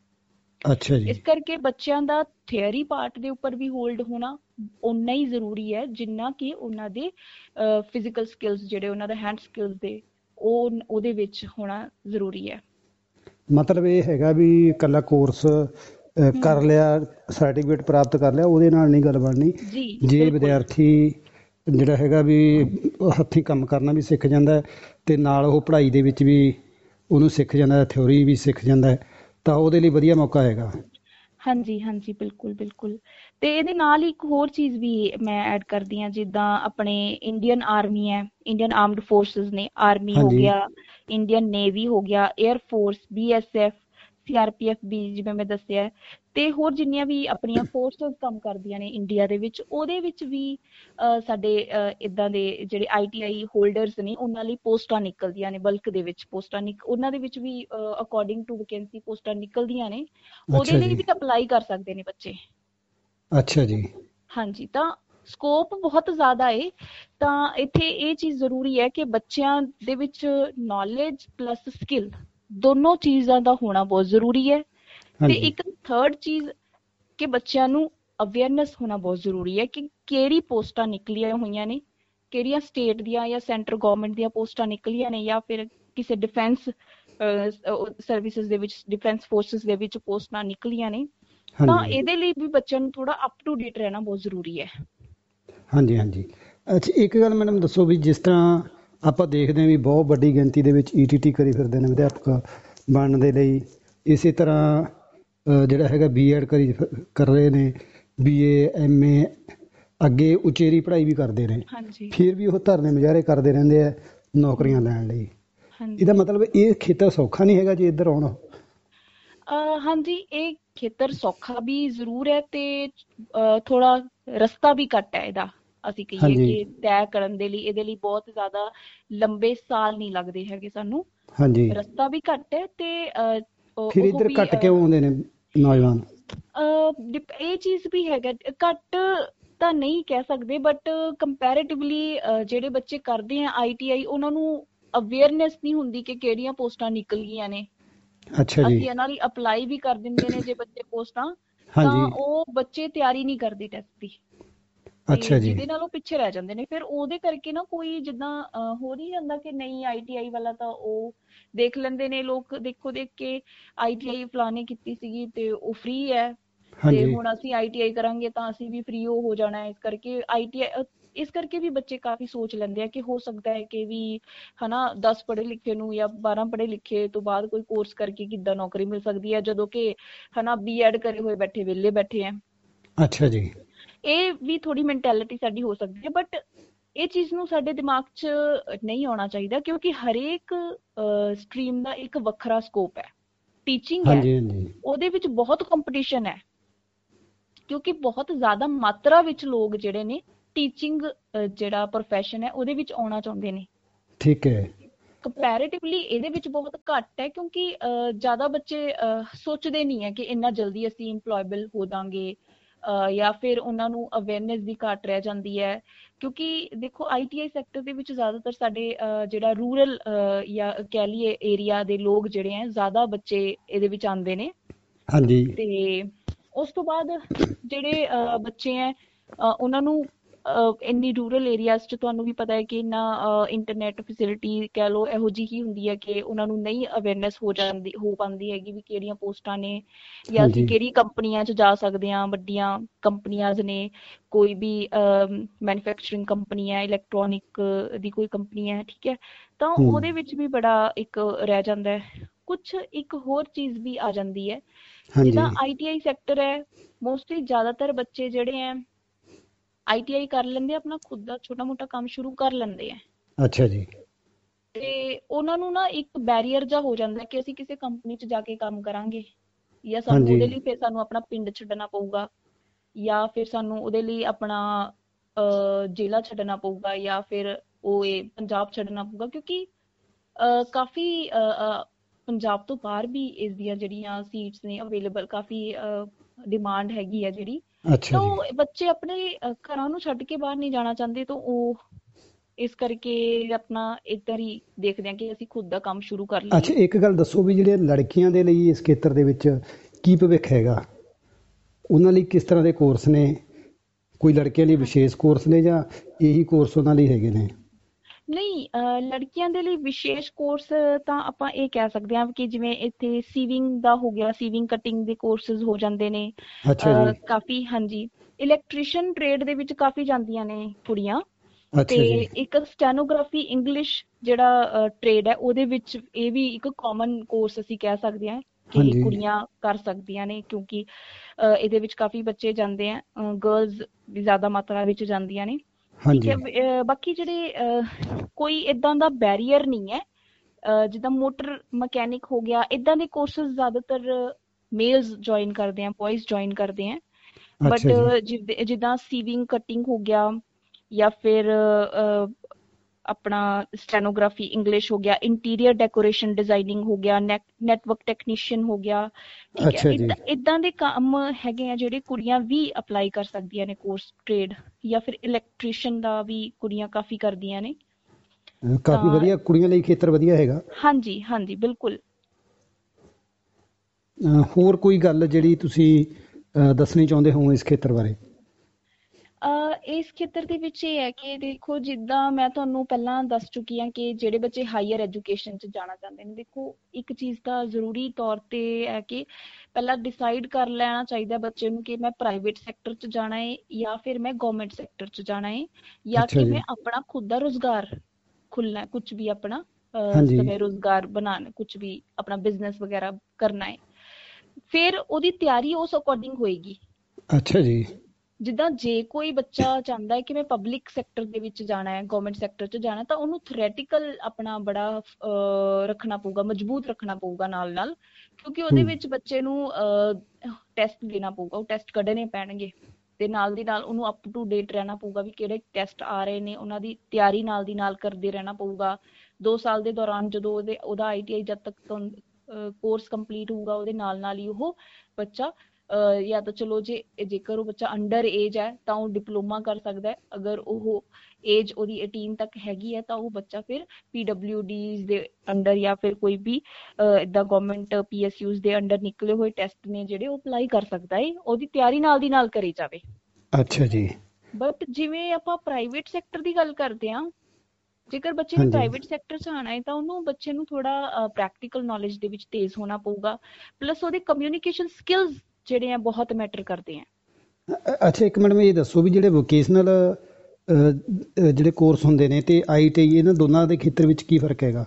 ਅੱਛਾ ਜੀ। ਇਸ ਕਰਕੇ ਬੱਚਿਆਂ ਦਾ ਥਿਅਰੀ ਪਾਰਟ ਦੇ ਉੱਪਰ ਵੀ ਹੋਲਡ ਹੋਣਾ ਓਨਾ ਹੀ ਜ਼ਰੂਰੀ ਹੈ ਜਿੰਨਾ ਕਿ ਉਹਨਾਂ ਦੇ ਫਿਜ਼ੀਕਲ ਸਕਿੱਲਸ, ਜਿਹੜੇ ਉਹਨਾਂ ਦੇ ਹੈਂਡ ਸਕਿੱਲਸ ਦੇ, ਉਹ ਉਹਦੇ ਵਿੱਚ ਹੋਣਾ ਜ਼ਰੂਰੀ ਹੈ। ਮਤਲਬ ਇਹ ਹੈਗਾ ਵੀ ਇਕੱਲਾ ਕੋਰਸ ਕਰ ਹਮ ਲਿਆ, ਸਰਟੀਫਿਕੇਟ ਪ੍ਰਾਪਤ ਕਰ ਲਿਆ, ਉਹਦੇ ਨਾਲ ਨਹੀਂ ਗੱਲ ਬਣਨੀ। ਜੀ ਜੇ ਬਿਲਕੁਲ। ਵਿਦਿਆਰਥੀ ਜਿਹੜਾ ਹੈਗਾ ਵੀ ਹੱਥੀਂ ਕੰਮ ਕਰਨਾ ਵੀ ਸਿੱਖ ਜਾਂਦਾ ਅਤੇ ਨਾਲ ਉਹ ਪੜ੍ਹਾਈ ਦੇ ਵਿੱਚ ਵੀ ਉਹਨੂੰ ਸਿੱਖ ਜਾਂਦਾ, ਥਿਓਰੀ ਵੀ ਸਿੱਖ ਜਾਂਦਾ, ਤਾਂ ਉਹਦੇ ਲਈ ਵਧੀਆ ਮੌਕਾ ਹੈਗਾ। ਹਾਂਜੀ ਹਾਂਜੀ, ਬਿਲਕੁਲ ਬਿਲਕੁਲ। ਤੇ ਇਹਦੇ ਨਾਲ ਹੀ ਇੱਕ ਹੋਰ ਚੀਜ਼ ਵੀ ਮੈਂ ਐਡ ਕਰਦੀ ਹਾਂ, ਜਿੱਦਾਂ ਆਪਣੇ ਇੰਡੀਅਨ ਆਰਮੀ ਹੈ, ਇੰਡੀਅਨ ਆਰਮਡ ਫੋਰਸਿਸ ਨੇ, ਆਰਮੀ ਹੋ ਹਾਂਜੀ ਗਿਆ, ਇੰਡੀਅਨ ਨੇਵੀ ਹੋ ਗਿਆ, air force, B S F, C R P F ਵੀ, ਜਿਵੇਂ ਮੈਂ ਦੱਸਿਆ, ਤੇ ਹੋਰ ਜਿੰਨੀਆਂ ਵੀ ਆਪਣੀਆਂ ਫੋਰਸਸ ਕੰਮ ਕਰਦੀਆਂ ਨੇ ਇੰਡੀਆ ਦੇ ਵਿੱਚ, ਉਹਦੇ ਵਿੱਚ ਵੀ ਅਹ, ਸਾਡੇ ਇਦਾਂ ਦੇ ਜਿਹੜੇ ਆਈ ਟੀ ਆਈ ਹੋਲਡਰਸ ਨੇ, ਉਹਨਾਂ ਲਈ ਪੋਸਟਾਂ ਨਿਕਲਦੀਆਂ ਨੇ ਬਲਕ ਦੇ ਵਿੱਚ। ਪੋਸਟਾਂ ਨਿਕ ਉਹਨਾਂ ਦੇ ਵਿੱਚ ਵੀ ਅਕੋਰਡਿੰਗ ਟੂ ਵੈਕੈਂਸੀ ਪੋਸਟਾਂ ਨਿਕਲਦੀਆਂ ਨੇ, ਉਹਦੇ ਅੱਛਾ ਲਈ ਜੀ। ਵੀ ਅਪਲਾਈ ਕਰ ਸਕਦੇ ਨੇ ਬੱਚੇ। ਅੱਛਾ ਜੀ। ਹਾਂਜੀ, ਤਾਂ ਸਕੋਪ ਬਹੁਤ ਜ਼ਿਆਦਾ ਏ। ਤਾਂ ਇੱਥੇ ਇਹ ਚੀਜ਼ ਜ਼ਰੂਰੀ ਹੈ ਕਿ ਬੱਚਿਆਂ ਦੇ ਵਿੱਚ ਨੌਲੇਜ ਪਲੱਸ ਸਕਿੱਲ, ਦੋਨੋਂ ਚੀਜ਼ਾਂ ਦਾ ਹੋਣਾ ਬਹੁਤ ਜ਼ਰੂਰੀ ਹੈ। ਤੇ ਹਾਂਜੀ ਇੱਕ ਥਰਡ ਚੀਜ਼ ਕਿ ਬੱਚਿਆਂ ਨੂੰ ਅਵੇਅਰਨੈਸ ਹੋਣਾ ਬਹੁਤ ਜ਼ਰੂਰੀ ਹੈ ਕਿ ਕਿਹੜੀ ਪੋਸਟਾਂ ਨਿਕਲੀਆਂ ਹੋਈਆਂ ਨੇ, ਕਿਹੜੀਆਂ ਸਟੇਟ ਦੀਆਂ ਜਾਂ ਸੈਂਟਰ ਗਵਰਨਮੈਂਟ ਦੀਆਂ ਪੋਸਟਾਂ ਨਿਕਲੀਆਂ ਨੇ, ਜਾਂ ਫਿਰ ਕਿਸੇ ਡਿਫੈਂਸ ਸਰਵਿਸਿਜ਼ ਦੇ ਵਿੱਚ, ਡਿਫੈਂਸ ਫੋਰਸਿਸ ਦੇ ਵਿੱਚ ਪੋਸਟਾਂ ਨਿਕਲੀਆਂ ਨੇ। ਤਾਂ ਹਾਂਜੀ ਇਹਦੇ ਲਈ ਵੀ ਬੱਚਿਆਂ ਨੂੰ ਥੋੜਾ ਅਪ ਟੂ ਡੇਟ ਰਹਿਣਾ ਬਹੁਤ ਜ਼ਰੂਰੀ ਹੈ। ਹਾਂਜੀ ਹਾਂਜੀ। ਅੱਛਾ, ਇੱਕ ਗੱਲ ਮੈਡਮ ਦੱਸੋ ਵੀ ਜਿਸ ਤਰ੍ਹਾਂ ਆਪਾਂ ਦੇਖਦੇ ਹਾਂ ਵੀ ਬਹੁਤ ਵੱਡੀ ਗਿਣਤੀ ਦੇ ਵਿੱਚ ਈ ਟੀ ਟੀ ਕਰੀ ਫਿਰਦੇ ਨੇ ਅਧਿਆਪਕ ਬਣਨ ਦੇ ਲਈ, ਇਸੇ ਤਰ੍ਹਾਂ ਜਿਹੜਾ ਹੈਗਾ ਬੀ ਐਡ ਕਰੀ ਕਰ ਰਹੇ ਨੇ, ਬੀ ਏ ਐਮ ਏ, ਅੱਗੇ ਉਚੇਰੀ ਪੜ੍ਹਾਈ ਵੀ ਕਰਦੇ ਨੇ, ਹਾਂਜੀ ਫਿਰ ਵੀ ਉਹ ਧਰਨੇ ਮੁਜ਼ਾਹਰੇ ਕਰਦੇ ਰਹਿੰਦੇ ਆ ਨੌਕਰੀਆਂ ਹਮ ਲੈਣ ਲਈ। ਇਹਦਾ ਹਾਂਜੀ ਮਤਲਬ ਇਹ ਖੇਤਰ ਸੌਖਾ ਨਹੀਂ ਹੈਗਾ ਜੇ ਇੱਧਰ ਆਉਣ। ਅਹ ਹਾਂਜੀ, ਇਹ ਖੇਤਰ ਸੌਖਾ ਵੀ ਜ਼ਰੂਰ ਹੈ ਤੇ ਅਹ ਥੋੜਾ ਰਸਤਾ ਵੀ ਘੱਟ ਹੈ ਇਹਦਾ। ਅਸੀਂ ਕਹੀਏ ਹਾਂਜੀ ਕਿ ਤੈਅ ਕਰਨ ਦੇ ਲਈ ਇਹਦੇ ਲਈ ਬਹੁਤ ਜ਼ਿਆਦਾ ਲੰਬੇ ਸਾਲ ਨਹੀਂ ਲੱਗਦੇ ਹੈਗੇ ਸਾਨੂੰ। ਹਾਂਜੀ। ਰਸਤਾ ਵੀ ਘੱਟ ਹੈ ਤੇ ਅਹ, ਉਹ ਫਿਰ ਉਹ ਇੱਧਰ ਵੀ ਘੱਟ ਕਿਉਂ ਆਉਂਦੇ ਨੇ ਨੌਜਵਾਨ? ਅਹ ਡਿਪ- ਇਹ ਚੀਜ਼ ਵੀ ਹੈਗਾ, ਘੱਟ ਤਾਂ ਨਹੀਂ ਕਹਿ ਸਕਦੇ, ਬਟ ਕੰਪੈਰੇਟਿਵਲੀ ਜਿਹੜੇ ਬੱਚੇ ਕਰਦੇ ਆ ਆਈ ਟੀ ਆਈ, ਉਹਨਾਂ ਨੂੰ ਅਵੇਅਰਨੈਸ ਨਹੀਂ ਹੁੰਦੀ ਕਿ ਕਿਹੜੀਆਂ ਪੋਸਟਾਂ ਨਿਕਲ ਗਈਆਂ ਨੇ। ਅੱਛਾ ਜੀ। ਅਸੀਂ ਇਹਨਾਂ ਲਈ ਅਪਲਾਈ ਵੀ ਕਰ ਦਿੰਦੇ ਨੇ ਜੇ ਬੱਚੇ ਪੋਸਟਾਂ, ਤਾਂ ਹਾਂਜੀ। ਉਹ ਬੱਚੇ ਤਿਆਰੀ ਨਹੀਂ ਕਰਦੇ ਟੈਸਟ ਦੀ, ਤੇ ਅੱਛਾ ਜੀ। ਜਿਹਦੇ ਨਾਲ ਉਹ ਪਿੱਛੇ ਰਹਿ ਜਾਂਦੇ ਨੇ। ਫਿਰ ਉਹਦੇ ਕਰਕੇ ਨਾ ਕੋਈ ਜਿੱਦਾਂ ਅਹ, ਹੋ ਨਹੀਂ ਜਾਂਦਾ ਕਿ ਨਹੀਂ ਆਈ ਟੀ ਆਈ ਵਾਲਾ, ਤਾਂ ਉਹ ਦੇਖ ਲੈਂਦੇ ਨੇ ਲੋਕ, ਦੇਖੋ ਦੇਖ ਕੇ ਆਈ ਟੀ ਆਈ ਫਲਾਣੇ ਕੀਤੀ ਸੀਗੀ ਤੇ ਉਹ ਫ੍ਰੀ ਹੈ, ਤੇ ਹਾਂਜੀ ਹੁਣ ਅਸੀਂ ਆਈ ਟੀ ਆਈ ਕਰਾਂਗੇ ਤਾਂ ਅਸੀਂ ਵੀ ਫ੍ਰੀ ਹੋ ਜਾਣਾ। ਇਸ ਕਰਕੇ ਆਈ ਟੀ ਆਈ, ਇਸ ਕਰਕੇ ਵੀ ਬੱਚੇ ਕਾਫੀ ਸੋਚ ਲੈਂਦੇ ਆ ਕਿ ਹੋ ਸਕਦਾ ਹੈ ਕਿ ਵੀ, ਹਨਾ, ਦਸ ਪੜ੍ਹੇ ਲਿਖੇ ਨੂੰ ਜਾਂ ਬਾਰਾਂ ਪੜ੍ਹੇ ਲਿਖੇ ਤੋਂ ਬਾਅਦ ਕੋਈ ਕੋਰਸ ਕਰਕੇ ਕਿੱਦਾਂ ਨੌਕਰੀ ਮਿਲ ਸਕਦੀ ਹੈ, ਜਦੋਂ ਕਿ ਹਨਾ ਬੀ ਐਡ ਕਰੇ ਹੋਏ ਬੈਠੇ ਵਿਹਲੇ ਬੈਠੇ ਆ। ਅੱਛਾ ਜੀ। ਇਹ ਵੀ ਥੋੜੀ ਮੈਂਟੈਲਿਟੀ ਸਾਡੀ ਹੋ ਸਕਦੀ ਹੈ, ਬਟ ਇਹ ਚੀਜ਼ ਨੂੰ ਸਾਡੇ ਦਿਮਾਗ 'ਚ ਨਹੀਂ ਆਉਣਾ ਚਾਹੀਦਾ, ਕਿਉਂਕਿ ਹਰੇਕ ਸਟਰੀਮ ਦਾ ਇੱਕ ਵੱਖਰਾ ਸਕੋਪ ਹੈ। ਟੀਚਿੰਗ ਹੈ, ਹਾਂਜੀ ਹਾਂਜੀ। ਉਹਦੇ ਵਿੱਚ ਬਹੁਤ ਕੰਪੀਟੀਸ਼ਨ ਹੈ, ਕਿਉਂਕਿ ਬਹੁਤ ਜ਼ਿਆਦਾ ਮਾਤਰਾ ਵਿੱਚ ਲੋਕ ਜਿਹੜੇ ਨੇ ਟੀਚਿੰਗ ਜਿਹੜਾ ਪ੍ਰੋਫੈਸ਼ਨ ਹੈ ਉਹਦੇ ਵਿੱਚ ਆਉਣਾ ਚਾਹੁੰਦੇ ਨੇ। ਠੀਕ ਹੈ। ਕੰਪੈरेटिवली ਇਹਦੇ ਵਿੱਚ ਬਹੁਤ ਘੱਟ ਹੈ, ਕਿਉਂਕਿ ਅਹ, ਜ਼ਿਆਦਾ ਬੱਚੇ ਅਹ, ਸੋਚਦੇ ਨਹੀਂ ਹੈ ਕਿ ਇੰਨਾ ਜਲਦੀ ਅਸੀਂ ਇੰਪਲੋਏਬਲ ਹੋ ਜਾਵਾਂਗੇ, ਅਹ, ਜਾਂ ਫਿਰ ਉਹਨਾਂ ਨੂੰ ਅਵੇਅਰਨੈਸ ਦੀ ਘਾਟ ਰਹਿ ਜਾਂਦੀ ਹੈ। ਕਿਉਂਕਿ ਦੇਖੋ ਆਈ ਟੀ ਆਈ ਸੈਕਟਰ ਦੇ ਵਿੱਚ ਜ਼ਿਆਦਾਤਰ ਸਾਡੇ ਅਹ, ਜਿਹੜਾ ਰੂਰਲ ਜਾਂ ਕਹਿ ਲਈਏ ਏਰੀਆ ਦੇ ਲੋਕ ਜਿਹੜੇ ਹੈ, ਜ਼ਿਆਦਾ ਬੱਚੇ ਇਹਦੇ ਵਿੱਚ ਆਉਂਦੇ ਨੇ। ਹਾਂਜੀ। ਤੇ ਉਸ ਤੋਂ ਬਾਅਦ ਜਿਹੜੇ ਅਹ, ਬੱਚੇ ਹੈ ਅਹ, ਉਹਨਾਂ ਨੂੰ ਅਹ, ਇੰਨੀ ਰੂਰਲ ਏਰੀਆਜ਼ 'ਚ ਤੁਹਾਨੂੰ ਵੀ ਪਤਾ ਹੈ ਕਿ ਇੰਨਾ ਇੰਟਰਨੈਟ ਫੈਸਿਲਿਟੀ ਕਹਿ ਲਓ ਇਹੋ ਜਿਹੀ ਹੀ ਹੁੰਦੀ ਹੈ ਕਿ ਉਹਨਾਂ ਨੂੰ ਨਹੀਂ ਅਵੇਅਰਨੈਸ ਹੋ ਜਾਂਦੀ ਹੋ ਪਾਉਂਦੀ ਹੈਗੀ ਵੀ ਕਿਹੜੀਆਂ ਪੋਸਟਾਂ ਨੇ, ਜਾਂ ਅਸੀਂ ਹਾਂਜੀ। ਕਿਹੜੀ ਕੰਪਨੀਆਂ 'ਚ ਜਾ ਸਕਦੇ ਹਾਂ। ਵੱਡੀਆਂ ਕੰਪਨੀਆਂ ਨੇ, ਕੋਈ ਵੀ ਮੈਨੂਫੈਕਚਰਿੰਗ ਕੰਪਨੀ ਹੈ, ਇਲੈਕਟ੍ਰੋਨਿਕ ਦੀ ਕੋਈ ਕੰਪਨੀ ਹੈ, ਠੀਕ ਹੈ, ਤਾਂ ਹੂੰ। ਉਹਦੇ ਵਿੱਚ ਵੀ ਬੜਾ ਇੱਕ ਰਹਿ ਜਾਂਦਾ ਹੈ। ਕੁਛ ਇੱਕ ਹੋਰ ਚੀਜ਼ ਵੀ ਆ ਜਾਂਦੀ ਹੈ, ਜਿੱਦਾਂ ਹਾਂਜੀ। ਆਈ ਟੀ ਆਈ ਸੈਕਟਰ ਹੈ, ਮੋਸਟਲੀ ਜ਼ਿਆਦਾਤਰ ਬੱਚੇ ਜਿਹੜੇ ਹੈ ਆਈ ਟੀ ਆਈ ਕਰ ਲੈਂਦੇ ਆ, ਆਪਣਾ ਖੁਦ ਦਾ ਛੋਟਾ ਮੋਟਾ ਕੰਮ ਸ਼ੁਰੂ ਕਰ ਲੈਂਦੇ ਆ। ਅੱਛਾ ਜੀ। ਤੇ ਉਹਨਾਂ ਨੂੰ ਨਾ ਇੱਕ ਬੈਰੀਅਰ ਜਿਹਾ ਹੋ ਜਾਂਦਾ ਕਿ ਅਸੀਂ ਕਿਸੇ ਕੰਪਨੀ 'ਚ ਜਾ ਕੇ ਕੰਮ ਕਰਾਂਗੇ, ਜਾਂ ਸਾਨੂੰ ਹਾਂਜੀ। ਉਹਦੇ ਲਈ ਫਿਰ ਸਾਨੂੰ ਆਪਣਾ ਪਿੰਡ ਛੱਡਣਾ ਪਊਗਾ, ਜਾਂ ਫਿਰ ਸਾਨੂੰ ਉਹਦੇ ਲਈ ਆਪਣਾ ਅਹ, ਜ਼ਿਲ੍ਹਾ ਛੱਡਣਾ ਪਊਗਾ, ਜਾਂ ਫਿਰ ਉਹ ਇਹ ਪੰਜਾਬ ਛੱਡਣਾ ਪਊਗਾ, ਕਿਉਂਕਿ ਅਹ, ਕਾਫੀ ਅਹ, ਅਹ, ਪੰਜਾਬ ਤੋਂ ਬਾਹਰ ਵੀ ਇਸ ਦੀਆਂ ਜਿਹੜੀਆਂ ਸੀਟਸ ਨੇ ਅਵੇਲੇਬਲ, ਕਾਫੀ ਡਿਮਾਂਡ ਹੈਗੀ ਹੈ ਜਿਹੜੀ। ਅੱਛਾ ਤਾਂ ਜੀ। ਉਹ ਬੱਚੇ ਆਪਣੇ ਅਹ, ਘਰਾਂ ਨੂੰ ਛੱਡ ਕੇ ਬਾਹਰ ਨਹੀਂ ਜਾਣਾ ਚਾਹੁੰਦੇ, ਤਾਂ ਉਹ ਇਸ ਕਰਕੇ ਆਪਣਾ ਇੱਧਰ ਹੀ ਦੇਖਦੇ ਆ ਕਿ ਅਸੀਂ ਖੁਦ ਦਾ ਕੰਮ ਸ਼ੁਰੂ ਕਰ ਅੱਛਾ, ਲਈਏ। ਇੱਕ ਗੱਲ ਦੱਸੋ ਵੀ ਜਿਹੜੇ ਲੜਕੀਆਂ ਦੇ ਲਈ ਇਸ ਖੇਤਰ ਦੇ ਵਿੱਚ ਕੀ ਭਵਿੱਖ ਹੈਗਾ, ਉਹਨਾਂ ਲਈ ਕਿਸ ਤਰ੍ਹਾਂ ਦੇ ਕੋਰਸ ਨੇ? ਕੋਈ ਲੜਕੀਆਂ ਲਈ ਹਾਂ, ਵਿਸ਼ੇਸ਼ ਕੋਰਸ ਨੇ ਜਾਂ ਇਹੀ ਕੋਰਸ ਉਹਨਾਂ ਲਈ ਹੈਗੇ ਨੇ? ਨਹੀਂ, ਅਹ, ਲੜਕੀਆਂ ਦੇ ਲਈ ਵਿਸ਼ੇਸ਼ ਕੋਰਸ ਤਾਂ ਆਪਾਂ ਇਹ ਕਹਿ ਸਕਦੇ ਹਾਂ ਕਿ ਜਿਵੇਂ ਇੱਥੇ ਸੀਵਿੰਗ ਦਾ ਹੋ ਗਿਆ, ਸੀਵਿੰਗ ਕਟਿੰਗ ਦੇ ਕੋਰਸਿਸ ਹੋ ਜਾਂਦੇ ਨੇ ਅੱਛਾ ਜੀ। ਅਹ, ਕਾਫੀ। ਹਾਂਜੀ, ਇਲੈਕਟ੍ਰੀਸ਼ੀਅਨ ਟ੍ਰੇਡ ਦੇ ਵਿੱਚ ਕਾਫੀ ਜਾਂਦੀਆਂ ਨੇ ਕੁੜੀਆਂ। ਤੇ ਅੱਛਾ ਜੀ। ਇੱਕ ਸਟੈਨੋਗ੍ਰਾਫੀ ਇੰਗਲਿਸ਼ ਜਿਹੜਾ ਟ੍ਰੇਡ ਹੈ, ਉਹਦੇ ਵਿੱਚ ਇਹ ਵੀ ਇੱਕ ਕਾਮਨ ਕੋਰਸ ਅਸੀਂ ਕਹਿ ਸਕਦੇ ਹਾਂ ਕਿ ਹਾਂਜੀ। ਕੁੜੀਆਂ ਕਰ ਸਕਦੀਆਂ ਨੇ, ਕਿਉਂਕਿ ਅਹ, ਇਹਦੇ ਵਿੱਚ ਕਾਫੀ ਬੱਚੇ ਜਾਂਦੇ ਆ, ਗਰਲਜ਼ ਵੀ ਜ਼ਿਆਦਾ ਮਾਤਰਾ ਵਿੱਚ ਜਾਂਦੀਆਂ ਨੇ। ਠੀਕ ਹੈ। ਹਾਂਜੀ। ਅਹ, ਬਾਕੀ ਜਿਹੜੇ ਅਹ, ਕੋਈ ਇਦਾਂ ਦਾ ਬੈਰੀਅਰ ਨਹੀਂ ਹੈ, ਅਹ, ਜਿੱਦਾਂ ਮੋਟਰ ਮਕੈਨਿਕ ਹੋ ਗਿਆ, ਇਦਾਂ ਦੇ ਕੋਰਸਿਸ ਜ਼ਿਆਦਾਤਰ ਮੇਲਸ ਜੁਆਇਨ ਕਰਦੇ ਆ, ਬॉयਜ਼ ਜੁਆਇਨ ਕਰਦੇ ਆ। ਅੱਛਾ ਬਟ ਜੀ। ਜਿੱਦਾਂ ਸੀਵਿੰਗ ਕਟਿੰਗ ਹੋ ਗਿਆ, ਜਾਂ ਫਿਰ ਅਹ, ਆਪਣਾ ਸਟੈਨੋਗ੍ਰਾਫੀ ਇੰਗਲਿਸ਼ ਹੋ ਗਿਆ, ਇੰਟੀਰੀਅਰ ਡੈਕੋਰੇਸ਼ਨ ਡਿਜ਼ਾਈਨਿੰਗ ਹੋ ਗਿਆ, ਨੈਟਵਰਕ ਟੈਕਨੀਸ਼ੀਅਨ ਹੋ ਗਿਆ, ਠੀਕ ਹੈ, ਅੱਛਾ ਜੀ। ਇਦਾਂ ਇਦਾਂ ਦੇ ਕੰਮ ਹੈਗੇ ਆ ਜਿਹੜੇ ਕੁੜੀਆਂ ਵੀ ਅਪਲਾਈ ਕਰ ਸਕਦੀਆਂ ਨੇ ਕੋਰਸ ਟ੍ਰੇਡ। ਜਾਂ ਫਿਰ ਇਲੈਕਟ੍ਰੀਸ਼ੀਅਨ ਦਾ ਵੀ ਕੁੜੀਆਂ ਕਾਫੀ ਕਰਦੀਆਂ ਨੇ। ਅਹ ਕਾਫੀ ਤਾਂ ਵਧੀਆ, ਕੁੜੀਆਂ ਲਈ ਖੇਤਰ ਵਧੀਆ ਹੈਗਾ। ਹਾਂਜੀ ਹਾਂਜੀ ਬਿਲਕੁਲ। ਅਹ ਹੋਰ ਕੋਈ ਗੱਲ ਜਿਹੜੀ ਤੁਸੀਂ ਅਹ ਦੱਸਣੀ ਚਾਹੁੰਦੇ ਹੋ ਇਸ ਖੇਤਰ ਬਾਰੇ? ਅਹ ਇਸ ਖੇਤਰ ਦੇ ਵਿੱਚ ਇਹ ਹੈ ਕਿ ਦੇਖੋ, ਜਿੱਦਾਂ ਮੈਂ ਤੁਹਾਨੂੰ ਪਹਿਲਾਂ ਦੱਸ ਚੁੱਕੀ ਹਾਂ ਕਿ ਜਿਹੜੇ ਬੱਚੇ ਹਾਇਰ ਐਜੂਕੇਸ਼ਨ 'ਚ ਜਾਣਾ ਚਾਹੁੰਦੇ ਨੇ, ਦੇਖੋ ਇੱਕ ਚੀਜ਼ ਤਾਂ ਜ਼ਰੂਰੀ ਤੌਰ ਤੇ ਹੈ ਕਿ ਪਹਿਲਾਂ ਡਿਸਾਈਡ ਕਰ ਲੈਣਾ ਚਾਹੀਦਾ ਬੱਚੇ ਨੂੰ ਕਿ ਮੈਂ ਪ੍ਰਾਈਵੇਟ ਸੈਕਟਰ 'ਚ ਜਾਣਾ ਹੈ, ਜਾਂ ਫਿਰ ਮੈਂ ਗਵਰਨਮੈਂਟ ਸੈਕਟਰ 'ਚ ਜਾਣਾ ਹੈ, ਜਾਂ ਅੱਛਾ ਕਿ ਜੀ। ਮੈਂ ਆਪਣਾ ਖੁਦ ਦਾ ਰੁਜ਼ਗਾਰ ਖੁੱਲਣਾ, ਕੁਝ ਵੀ ਆਪਣਾ ਹਾਂਜੀ। ਸਵੈ ਰੁਜ਼ਗਾਰ ਬਣਾਉਣਾ, ਕੁਝ ਵੀ ਆਪਣਾ ਬਿਜ਼ਨਸ ਵਗੈਰਾ ਕਰਨਾ ਹੈ। ਫਿਰ ਉਹਦੀ ਤਿਆਰੀ ਉਸ ਅਕੋਰਡਿੰਗ ਹੋਏਗੀ। ਅੱਛਾ ਜੀ। ਜਿੱਦਾਂ ਜੇ ਕੋਈ ਬੱਚਾ ਚਾਹੁੰਦਾ ਹੈ ਕਿ ਮੈਂ ਪਬਲਿਕ ਸੈਕਟਰ ਦੇ ਵਿੱਚ ਜਾਣਾ ਹੈ, ਗਵਰਨਮੈਂਟ ਸੈਕਟਰ 'ਚ ਜਾਣਾ, ਤਾਂ ਉਹਨੂੰ ਥਿਓਰੈਟੀਕਲ ਆਪਣਾ ਬੜਾ ਅਹ, ਰੱਖਣਾ ਪਊਗਾ, ਮਜ਼ਬੂਤ ਰੱਖਣਾ ਪਊਗਾ ਨਾਲ ਨਾਲ, ਕਿਉਂਕਿ ਉਹਦੇ ਹੂੰ। ਵਿੱਚ ਬੱਚੇ ਨੂੰ ਟੈਸਟ ਦੇਣਾ ਪਊਗਾ, ਉਹ ਟੈਸਟ ਕੱਢਣੇ ਪੈਣਗੇ, ਤੇ ਨਾਲ ਦੀ ਨਾਲ ਉਹਨੂੰ ਅਪ ਟੂ ਡੇਟ ਰਹਿਣਾ ਪਊਗਾ ਵੀ ਕਿਹੜੇ ਟੈਸਟ ਆ ਰਹੇ ਨੇ, ਉਹਨਾਂ ਦੀ ਤਿਆਰੀ ਨਾਲ ਦੀ ਨਾਲ ਕਰਦੇ ਰਹਿਣਾ ਪਊਗਾ। ਦੋ ਸਾਲ ਦੇ ਦੌਰਾਨ ਜਦੋਂ ਉਹਦੇ ਉਹਦਾ ਆਈ ਟੀ ਆਈ ਜਦ ਤੱਕ ਕੋਰਸ ਕੰਪਲੀਟ ਹੋਊਗਾ, ਉਹਦੇ ਨਾਲ ਨਾਲ ਹੀ ਉਹ ਬੱਚਾ ਅਹ, ਜਾਂ ਤਾਂ ਚਲੋ ਜੇ ਜੇਕਰ ਉਹ ਬੱਚਾ ਅੰਡਰ ਏਜ ਹੈ ਤਾਂ ਉਹ ਡਿਪਲੋਮਾ ਕਰ ਸਕਦਾ ਹੈ, ਅਗਰ ਉਹ ਏਜ ਉਹਦੀ ਅਠਾਰਾਂ ਤੱਕ ਹੈਗੀ ਹੈ ਤਾਂ ਉਹ ਬੱਚਾ ਫਿਰ ਪੀ ਡਬਲਿਊ ਡੀ ਦੇ ਅੰਡਰ, ਜਾਂ ਫਿਰ ਕੋਈ ਵੀ ਇਦਾਂ ਗਵਰਨਮੈਂਟ ਪੀ ਐਸ ਯੂਜ਼ ਦੇ ਅੰਡਰ ਨਿਕਲੇ ਹੋਏ ਟੈਸਟ ਨੇ ਜਿਹੜੇ, ਉਹ ਅਪਲਾਈ ਕਰ ਸਕਦਾ ਹੈ, ਉਹਦੀ ਤਿਆਰੀ ਨਾਲ ਦੀ ਨਾਲ ਕਰੀ ਜਾਵੇ। ਅੱਛਾ ਜੀ। ਬਟ ਜਿਵੇਂ ਆਪਾਂ ਪ੍ਰਾਈਵੇਟ ਸੈਕਟਰ ਦੀ ਗੱਲ ਕਰਦੇ ਹਾਂ, ਜੇਕਰ ਬੱਚੇ ਨੇ ਹਾਂਜੀ। ਪ੍ਰਾਈਵੇਟ ਸੈਕਟਰ 'ਚ ਆਉਣਾ ਹੈ ਤਾਂ ਉਹਨੂੰ ਬੱਚੇ ਨੂੰ ਥੋੜਾ ਪ੍ਰੈਕਟੀਕਲ ਨੌਲੇਜ ਦੇ ਵਿੱਚ ਤੇਜ਼ ਹੋਣਾ ਪਊਗਾ, ਪਲੱਸ ਉਹਦੇ ਕਮਿਊਨੀਕੇਸ਼ਨ ਸਕਿੱਲਸ ਜਿਹੜੇ ਆ ਬਹੁਤ ਮੈਟਰ ਕਰਦੇ ਆ। ਅ- ਅੱਛਾ, ਇੱਕ ਮਿੰਟ ਮੈਨੂੰ ਇਹ ਦੱਸੋ ਵੀ ਜਿਹੜੇ ਵੋਕੇਸ਼ਨਲ ਜਿਹੜੇ ਕੋਰਸ ਹੁੰਦੇ ਨੇ ਤੇ ਆਈ ਟੀ ਆਈ, ਇਹਨਾਂ ਦੋਨਾਂ ਦੇ ਖੇਤਰ ਵਿੱਚ ਕੀ ਫਰਕ ਹੈਗਾ?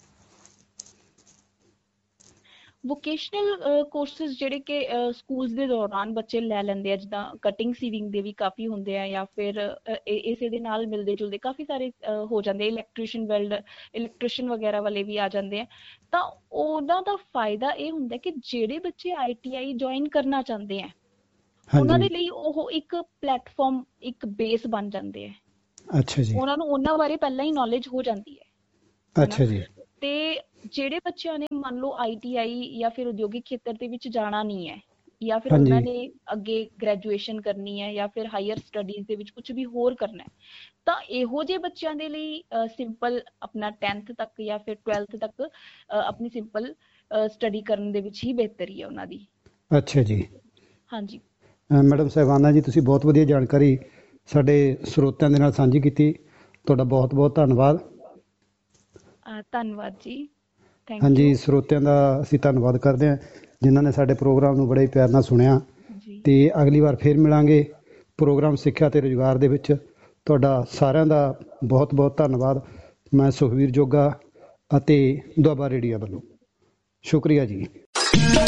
ਵੋਕੇਸ਼ਨਲ ਕੋਰਸਿਸ ਜਿਹੜੇ ਕਿ ਸਕੂਲਸ ਦੇ ਦੌਰਾਨ ਬੱਚੇ ਲੈ ਲੈਂਦੇ ਆ, ਜਿੱਦਾਂ ਕਟਿੰਗ ਸੀਵਿੰਗ ਦੇ ਵੀ ਕਾਫੀ ਹੁੰਦੇ ਆ, ਜਾਂ ਫਿਰ ਅਹ, ਇ- ਇਸੇ ਦੇ ਨਾਲ ਮਿਲਦੇ ਜੁਲਦੇ ਕਾਫੀ ਸਾਰੇ ਅਹ, ਹੋ ਜਾਂਦੇ, ਇਲੈਕਟ੍ਰੀਸ਼ੀਅਨ ਵੈਲਡ ਇਲੈਕਟ੍ਰੀਸ਼ੀਅਨ ਵਗੈਰਾ ਵਾਲੇ ਵੀ ਆ ਜਾਂਦੇ ਆ। ਤਾਂ ਉਹਨਾਂ ਦਾ ਫਾਇਦਾ ਇਹ ਹੁੰਦਾ ਕਿ ਜਿਹੜੇ ਬੱਚੇ ਆਈ ਟੀ ਆਈ ਜੁਆਇਨ ਕਰਨਾ ਚਾਹੁੰਦੇ ਆ, ਉਹਨਾਂ ਹਾਂਜੀ ਦੇ ਲਈ ਉਹ ਇੱਕ ਪਲੇਟਫਾਰਮ, ਇੱਕ ਬੇਸ ਬਣ ਜਾਂਦੇ ਹੈ। ਅੱਛਾ ਜੀ ਉਹਨਾਂ ਨੂੰ ਉਹਨਾਂ ਬਾਰੇ ਪਹਿਲਾਂ ਹੀ ਨੌਲੇਜ ਹੋ ਜਾਂਦੀ ਹੈ ਹਨਾ। ਅੱਛਾ ਜੀ ਤੇ ਜਿਹੜੇ ਬੱਚਿਆਂ ਨੇ ਮੰਨ ਲਓ ਆਈ ਟੀ ਆਈ ਜਾਂ ਫਿਰ ਉਦਯੋਗਿਕ ਖੇਤਰ ਦੇ ਵਿੱਚ ਜਾਣਾ ਨਹੀਂ ਹੈ, ਜਾਂ ਫਿਰ ਉਹਨਾਂ ਹਾਂਜੀ ਨੇ ਅੱਗੇ ਗ੍ਰੈਜੂਏਸ਼ਨ ਕਰਨੀ ਹੈ ਜਾਂ ਫਿਰ ਹਾਇਰ ਸਟੱਡੀਜ਼ ਦੇ ਵਿੱਚ ਕੁਝ ਵੀ ਹੋਰ ਕਰਨਾ ਹੈ, ਤਾਂ ਇਹੋ ਜਿਹੇ ਬੱਚਿਆਂ ਦੇ ਲਈ ਸਿੰਪਲ ਆਪਣਾ ਟੈਂਥ ਤੱਕ ਜਾਂ ਫਿਰ ਟਵੈਲਥ ਤੱਕ ਅਹ, ਆਪਣੀ ਸਿੰਪਲ ਸਟੱਡੀ ਕਰਨ ਦੇ ਵਿੱਚ ਹੀ ਬਿਹਤਰੀ ਹੈ ਉਹਨਾਂ ਦੀ। ਅੱਛਾ ਜੀ ਹਾਂਜੀ ਅ, ਮੈਡਮ ਸਾਹਿਬਾਨਾ ਜੀ, ਤੁਸੀਂ ਬਹੁਤ ਵਧੀਆ ਜਾਣਕਾਰੀ ਸਾਡੇ ਸਰੋਤਿਆਂ ਦੇ ਨਾਲ ਸਾਂਝੀ ਕੀਤੀ। ਤੁਹਾਡਾ ਬਹੁਤ ਬਹੁਤ ਧੰਨਵਾਦ। ਅਹ, ਧੰਨਵਾਦ ਜੀ, ਥੈਂਕ ਹਾਂਜੀ, ਯੂ ਸਰੋਤਿਆਂ ਦਾ ਅਸੀਂ ਧੰਨਵਾਦ ਕਰਦੇ ਹਾਂ ਜਿਨ੍ਹਾਂ ਨੇ ਸਾਡੇ ਪ੍ਰੋਗਰਾਮ ਨੂੰ ਬੜੇ ਪਿਆਰ ਨਾਲ ਸੁਣਿਆ। ਜੀ। ਤੇ ਅਗਲੀ ਵਾਰ ਫਿਰ ਮਿਲਾਂਗੇ ਪ੍ਰੋਗਰਾਮ ਸਿੱਖਿਆ ਤੇ ਰੁਜ਼ਗਾਰ ਦੇ ਵਿੱਚ। ਤੁਹਾਡਾ ਸਾਰਿਆਂ ਦਾ ਬਹੁਤ ਬਹੁਤ ਧੰਨਵਾਦ। ਮੈਂ ਸੁਖਵੀਰ ਜੋਗਾ ਅਤੇ ਦੁਆਬਾ ਰੇਡੀਓ ਵੱਲੋਂ ਸ਼ੁਕਰੀਆ ਜੀ।